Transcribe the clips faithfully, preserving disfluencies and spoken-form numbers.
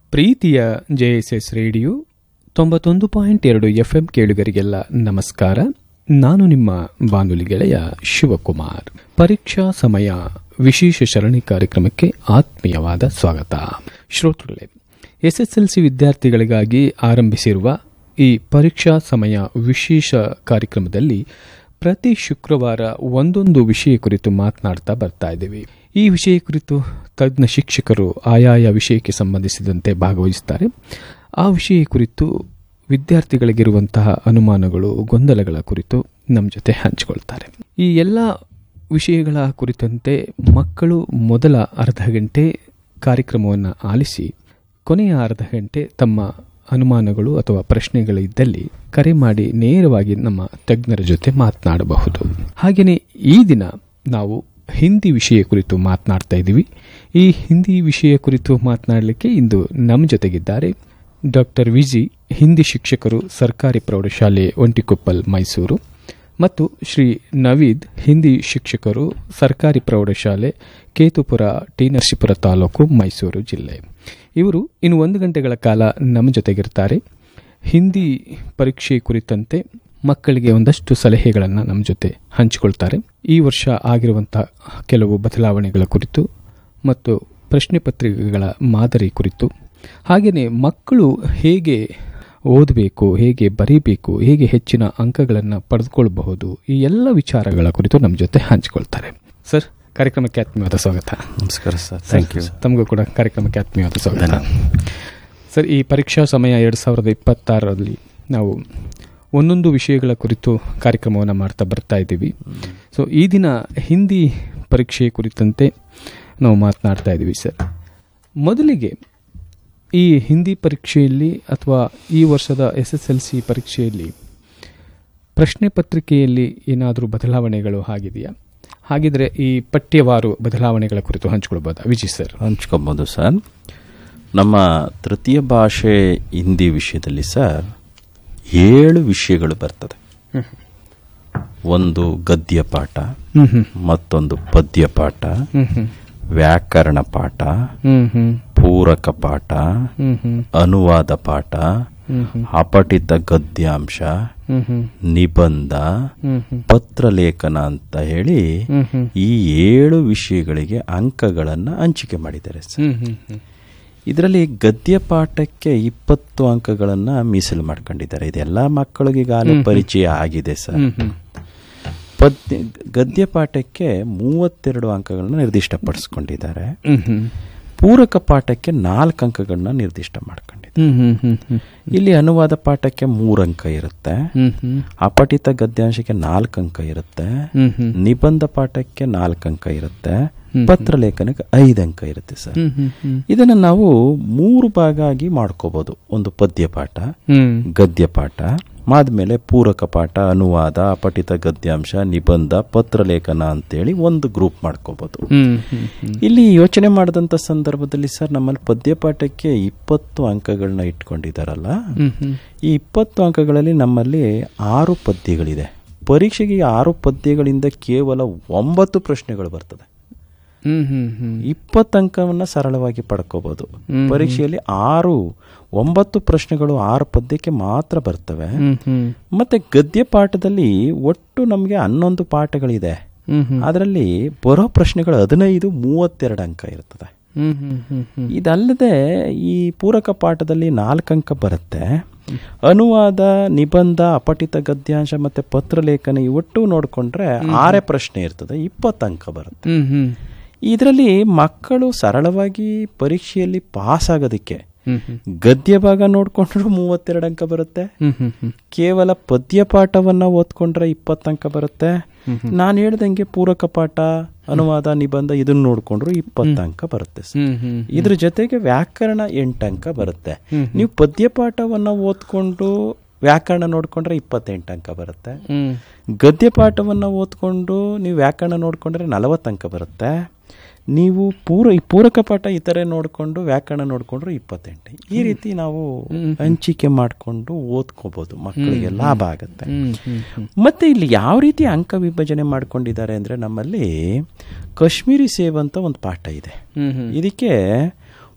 ಪ್ರೀತಿಯ J S S radio ತೊಂಬತ್ತೊಂದು point ಎರಡು ಎಫ್ ಎಂ ಕೇಳುಗರಿಗೆಲ್ಲ ನಮಸ್ಕಾರ. ನಾನು ನಿಮ್ಮ ಬಾನುಲಿ ಗೆಳೆಯ ಶಿವಕುಮಾರ್. ಪರೀಕ್ಷಾ ಸಮಯ ವಿಶೇಷ ಸರಣಿ ಕಾರ್ಯಕ್ರಮಕ್ಕೆ ಆತ್ಮೀಯವಾದ ಸ್ವಾಗತ. ಶ್ರೋತೃಗಳೇ, ಎಸ್ಎಸ್ಎಲ್ಸಿ ವಿದ್ಯಾರ್ಥಿಗಳಿಗಾಗಿ ಆರಂಭಿಸಿರುವ ಈ ಪರೀಕ್ಷಾ ಸಮಯ ವಿಶೇಷ ಕಾರ್ಯಕ್ರಮದಲ್ಲಿ ಪ್ರತಿ ಶುಕ್ರವಾರ ಒಂದೊಂದು ವಿಷಯ ಕುರಿತು ಮಾತನಾಡ್ತಾ ಬರ್ತಾ ಇದ್ದೀವಿ. ಈ ವಿಷಯ ಕುರಿತು ತಜ್ಞ ಶಿಕ್ಷಕರು ಆಯಾಯ ವಿಷಯಕ್ಕೆ ಸಂಬಂಧಿಸಿದಂತೆ ಭಾಗವಹಿಸುತ್ತಾರೆ. ಆ ವಿಷಯ ಕುರಿತು ವಿದ್ಯಾರ್ಥಿಗಳಿಗಿರುವಂತಹ ಅನುಮಾನಗಳು, ಗೊಂದಲಗಳ ಕುರಿತು ನಮ್ಮ ಜೊತೆ ಹಂಚಿಕೊಳ್ತಾರೆ. ಈ ಎಲ್ಲ ವಿಷಯಗಳ ಕುರಿತಂತೆ ಮಕ್ಕಳು ಮೊದಲ ಅರ್ಧ ಗಂಟೆ ಕಾರ್ಯಕ್ರಮವನ್ನು ಆಲಿಸಿ ಕೊನೆಯ ಅರ್ಧ ಗಂಟೆ ತಮ್ಮ ಅನುಮಾನಗಳು ಅಥವಾ ಪ್ರಶ್ನೆಗಳಿದ್ದಲ್ಲಿ ಕರೆ ಮಾಡಿ ನೇರವಾಗಿ ನಮ್ಮ ತಜ್ಞರ ಜೊತೆ ಮಾತನಾಡಬಹುದು. ಹಾಗೆಯೇ ಈ ದಿನ ನಾವು ಹಿಂದಿ ವಿಷಯ ಕುರಿತು ಮಾತನಾಡ್ತಾ ಇದ್ದೀವಿ. ಈ ಹಿಂದಿ ವಿಷಯ ಕುರಿತು ಮಾತನಾಡಲಿಕ್ಕೆ ಇಂದು ನಮ್ಮ ಜೊತೆಗಿದ್ದಾರೆ ಡಾಕ್ಟರ್ ವಿಜಿ, ಹಿಂದಿ ಶಿಕ್ಷಕರು, ಸರ್ಕಾರಿ ಪ್ರೌಢಶಾಲೆ ಒಂಟಿಕೊಪ್ಪಲ್, ಮೈಸೂರು, ಮತ್ತು ಶ್ರೀ ನವೀದ್, ಹಿಂದಿ ಶಿಕ್ಷಕರು, ಸರ್ಕಾರಿ ಪ್ರೌಢಶಾಲೆ ಕೇತುಪುರ, ಟಿ ನರಸೀಪುರ ತಾಲೂಕು, ಮೈಸೂರು ಜಿಲ್ಲೆ. ಇವರು ಇನ್ನು ಒಂದು ಗಂಟೆಗಳ ಕಾಲ ನಮ್ಮ ಜೊತೆಗಿರ್ತಾರೆ. ಹಿಂದಿ ಪರೀಕ್ಷೆ ಕುರಿತಂತೆ ಮಕ್ಕಳಿಗೆ ಒಂದಷ್ಟು ಸಲಹೆಗಳನ್ನು ನಮ್ಮ ಜೊತೆ ಹಂಚಿಕೊಳ್ತಾರೆ. ಈ ವರ್ಷ ಆಗಿರುವಂತಹ ಕೆಲವು ಬದಲಾವಣೆಗಳ ಕುರಿತು ಮತ್ತು ಪ್ರಶ್ನೆ ಪತ್ರಿಕೆಗಳ ಮಾದರಿ ಕುರಿತು, ಹಾಗೆಯೇ ಮಕ್ಕಳು ಹೇಗೆ ಓದಬೇಕು, ಹೇಗೆ ಬರೀಬೇಕು, ಹೇಗೆ ಹೆಚ್ಚಿನ ಅಂಕಗಳನ್ನು ಪಡೆದುಕೊಳ್ಳಬಹುದು, ಈ ಎಲ್ಲ ವಿಚಾರಗಳ ಕುರಿತು ನಮ್ಮ ಜೊತೆ ಹಂಚಿಕೊಳ್ತಾರೆ. ಸರ್, ಕಾರ್ಯಕ್ರಮಕ್ಕೆ ಆತ್ಮೀಯವಾದ ಸ್ವಾಗತ. ನಮಸ್ಕಾರ ಸರ್. Thank you. ತಮಗೂ ಕೂಡ ಕಾರ್ಯಕ್ರಮಕ್ಕೆ ಆತ್ಮೀಯವಾದ ಸ್ವಾಗತ. ಸರ್, ಈ ಪರೀಕ್ಷಾ ಸಮಯ ಎರಡು ಸಾವಿರದ ಇಪ್ಪತ್ತಾರರಲ್ಲಿ ನಾವು ಒಂದೊಂದು ವಿಷಯಗಳ ಕುರಿತು ಕಾರ್ಯಕ್ರಮವನ್ನು ಮಾಡ್ತಾ ಬರ್ತಾ ಇದ್ದೀವಿ. ಸೊ ಈ ದಿನ ಹಿಂದಿ ಪರೀಕ್ಷೆ ಕುರಿತಂತೆ ನಾವು ಮಾತನಾಡ್ತಾ ಇದ್ದೀವಿ. ಸರ್, ಮೊದಲಿಗೆ ಈ ಹಿಂದಿ ಪರೀಕ್ಷೆಯಲ್ಲಿ ಅಥವಾ ಈ ವರ್ಷದ ಎಸ್ ಎಸ್ ಎಲ್ ಸಿ ಪರೀಕ್ಷೆಯಲ್ಲಿ ಪ್ರಶ್ನೆ ಪತ್ರಿಕೆಯಲ್ಲಿ ಏನಾದರೂ ಬದಲಾವಣೆಗಳು ಆಗಿದೆಯಾ? ಹಾಗಿದ್ರೆ ಈ ಪಠ್ಯವಾರು ಬದಲಾವಣೆಗಳ ಕುರಿತು ಹಂಚ್ಕೊಳ್ಬೋದಾ ವಿಜಯ್ ಸರ್? ಹಂಚ್ಕೊಬೋದು ಸರ್. ನಮ್ಮ ತೃತೀಯ ಭಾಷೆ ಹಿಂದಿ ವಿಷಯದಲ್ಲಿ ಸರ್ ಏಳು ವಿಷಯಗಳು ಬರ್ತದೆ. ಒಂದು ಗದ್ಯ ಪಾಠ, ಮತ್ತೊಂದು ಪದ್ಯ ಪಾಠ, ವ್ಯಾಕರಣ ಪಾಠ, ಪೂರಕ ಪಾಠ, ಅನುವಾದ ಪಾಠ, ಅಪಠಿತ ಗದ್ಯಾಂಶ, ನಿಬಂಧ, ಪತ್ರಲೇಖನ ಅಂತ ಹೇಳಿ ಈ ಏಳು ವಿಷಯಗಳಿಗೆ ಅಂಕಗಳನ್ನು ಹಂಚಿಕೆ ಮಾಡಿದ್ದಾರೆ ಸರ್. ಇದರಲ್ಲಿ ಗದ್ಯ ಪಾಠಕ್ಕೆ ಇಪ್ಪತ್ತು ಅಂಕಗಳನ್ನು ಮೀಸಲು ಮಾಡ್ಕೊಂಡಿದ್ದಾರೆ. ಇದೆಲ್ಲ ಮಕ್ಕಳಿಗೆ ಈಗಾಗಲೇ ಪರಿಚಯ ಆಗಿದೆ ಸರ್. ಪದ್ಯ ಗದ್ಯ ಪಾಠಕ್ಕೆ ಮೂವತ್ತೆರಡು ಅಂಕಗಳನ್ನ ನಿರ್ದಿಷ್ಟಪಡಿಸ್ಕೊಂಡಿದ್ದಾರೆ. ಪೂರಕ ಪಾಠಕ್ಕೆ ನಾಲ್ಕು ಅಂಕಗಳನ್ನ ನಿರ್ದಿಷ್ಟ ಮಾಡ್ಕೊಂಡಿದ್ದಾರೆ. ಇಲ್ಲಿ ಅನುವಾದ ಪಾಠಕ್ಕೆ ಮೂರು ಅಂಕ ಇರುತ್ತೆ, ಅಪಠಿತ ಗದ್ಯಾಂಶಕ್ಕೆ ನಾಲ್ಕು ಅಂಕ ಇರುತ್ತೆ, ನಿಬಂಧ ಪಾಠಕ್ಕೆ ನಾಲ್ಕು ಅಂಕ ಇರುತ್ತೆ, ಪತ್ರಲೇಖನಕ್ಕೆ ಐದು ಅಂಕ ಇರುತ್ತೆ ಸರ್. ಇದನ್ನ ನಾವು ಮೂರು ಭಾಗ ಆಗಿ ಮಾಡ್ಕೋಬಹುದು. ಒಂದು ಪದ್ಯ ಪಾಠ, ಗದ್ಯ ಪಾಠ, ಆದ್ಮೇಲೆ ಪೂರಕ ಪಾಠ, ಅನುವಾದ, ಅಪಠಿತ ಗದ್ಯಾಂಶ, ನಿಬಂಧ, ಪತ್ರಲೇಖನ ಅಂತೇಳಿ ಒಂದು ಗ್ರೂಪ್ ಮಾಡ್ಕೋಬಹುದು. ಇಲ್ಲಿ ಯೋಚನೆ ಮಾಡಿದಂತ ಸಂದರ್ಭದಲ್ಲಿ ಸರ್ ನಮ್ಮಲ್ಲಿ ಪದ್ಯ ಪಾಠಕ್ಕೆ ಇಪ್ಪತ್ತು ಅಂಕಗಳನ್ನ ಇಟ್ಕೊಂಡಿದಾರಲ್ಲ, ಈ ಇಪ್ಪತ್ತು ಅಂಕಗಳಲ್ಲಿ ನಮ್ಮಲ್ಲಿ ಆರು ಪದ್ಯಗಳಿದೆ. ಪರೀಕ್ಷೆಗೆ ಆರು ಪದ್ಯಗಳಿಂದ ಕೇವಲ ಒಂಬತ್ತು ಪ್ರಶ್ನೆಗಳು ಬರ್ತದೆ. ಇಪ್ಪತ್ತು ಅಂಕವನ್ನ ಸರಳವಾಗಿ ಪಡ್ಕೋಬಹುದು. ಪರೀಕ್ಷೆಯಲ್ಲಿ ಆರು ಒಂಬತ್ತು ಪ್ರಶ್ನೆಗಳು ಆರು ಪದ್ಯಕ್ಕೆ ಮಾತ್ರ ಬರ್ತವೆ. ಮತ್ತೆ ಗದ್ಯ ಪಾಠದಲ್ಲಿ ಒಟ್ಟು ನಮ್ಗೆ ಹನ್ನೊಂದು ಪಾಠಗಳಿದೆ. ಅದರಲ್ಲಿ ಬರೋ ಪ್ರಶ್ನೆಗಳು ಹದಿನೈದು ಮೂವತ್ತೆರಡು ಅಂಕ ಇರ್ತದೆ. ಇದಲ್ಲದೆ ಈ ಪೂರಕ ಪಾಠದಲ್ಲಿ ನಾಲ್ಕು ಅಂಕ ಬರುತ್ತೆ. ಅನುವಾದ, ನಿಬಂಧ, ಅಪಠಿತ ಗದ್ಯಾಂಶ ಮತ್ತೆ ಪತ್ರಲೇಖನ ಒಟ್ಟು ನೋಡ್ಕೊಂಡ್ರೆ ಆರೇ ಪ್ರಶ್ನೆ ಇರ್ತದೆ, ಇಪ್ಪತ್ತು ಅಂಕ ಬರುತ್ತೆ. ಇದರಲ್ಲಿ ಮಕ್ಕಳು ಸರಳವಾಗಿ ಪರೀಕ್ಷೆಯಲ್ಲಿ ಪಾಸ್ ಆಗೋದಕ್ಕೆ ಗದ್ಯ ಭಾಗ ನೋಡ್ಕೊಂಡ್ರು ಮೂವತ್ತೆರಡು ಅಂಕ ಬರುತ್ತೆ, ಕೇವಲ ಪದ್ಯ ಪಾಠವನ್ನ ಓದ್ಕೊಂಡ್ರೆ ಇಪ್ಪತ್ತು ಅಂಕ ಬರುತ್ತೆ. ನಾನು ಹೇಳ್ದಂಗೆ ಪೂರಕ ಪಾಠ, ಅನುವಾದ, ನಿಬಂಧ ಇದನ್ನ ನೋಡ್ಕೊಂಡ್ರು ಇಪ್ಪತ್ತು ಅಂಕ ಬರುತ್ತೆ. ಇದ್ರ ಜೊತೆಗೆ ವ್ಯಾಕರಣ ಎಂಟು ಅಂಕ ಬರುತ್ತೆ. ನೀವು ಪದ್ಯ ಪಾಠವನ್ನ ಓದ್ಕೊಂಡು ವ್ಯಾಕರಣ ನೋಡ್ಕೊಂಡ್ರೆ ಇಪ್ಪತ್ತೆಂಟು ಅಂಕ ಬರುತ್ತೆ. ಗದ್ಯ ಪಾಠವನ್ನ ಓದ್ಕೊಂಡು ನೀವು ವ್ಯಾಕರಣ ನೋಡ್ಕೊಂಡ್ರೆ ನಲವತ್ತು ಅಂಕ ಬರುತ್ತೆ. ನೀವು ಪೂರ ಪೂರಕ ಪಾಠ ಇತರೆ ನೋಡಿಕೊಂಡು ವ್ಯಾಕರಣ ನೋಡಿಕೊಂಡ್ರು ಇಪ್ಪತ್ತೆಂಟು. ಈ ರೀತಿ ನಾವು ಹಂಚಿಕೆ ಮಾಡಿಕೊಂಡು ಓದ್ಕೋಬಹುದು, ಮಕ್ಕಳಿಗೆ ಲಾಭ ಆಗುತ್ತೆ. ಮತ್ತೆ ಇಲ್ಲಿ ಯಾವ ರೀತಿ ಅಂಕ ವಿಭಜನೆ ಮಾಡ್ಕೊಂಡಿದ್ದಾರೆ ಅಂದ್ರೆ, ನಮ್ಮಲ್ಲಿ ಕಾಶ್ಮೀರಿ ಸೇವ್ ಅಂತ ಒಂದು ಪಾಠ ಇದೆ. ಇದಕ್ಕೆ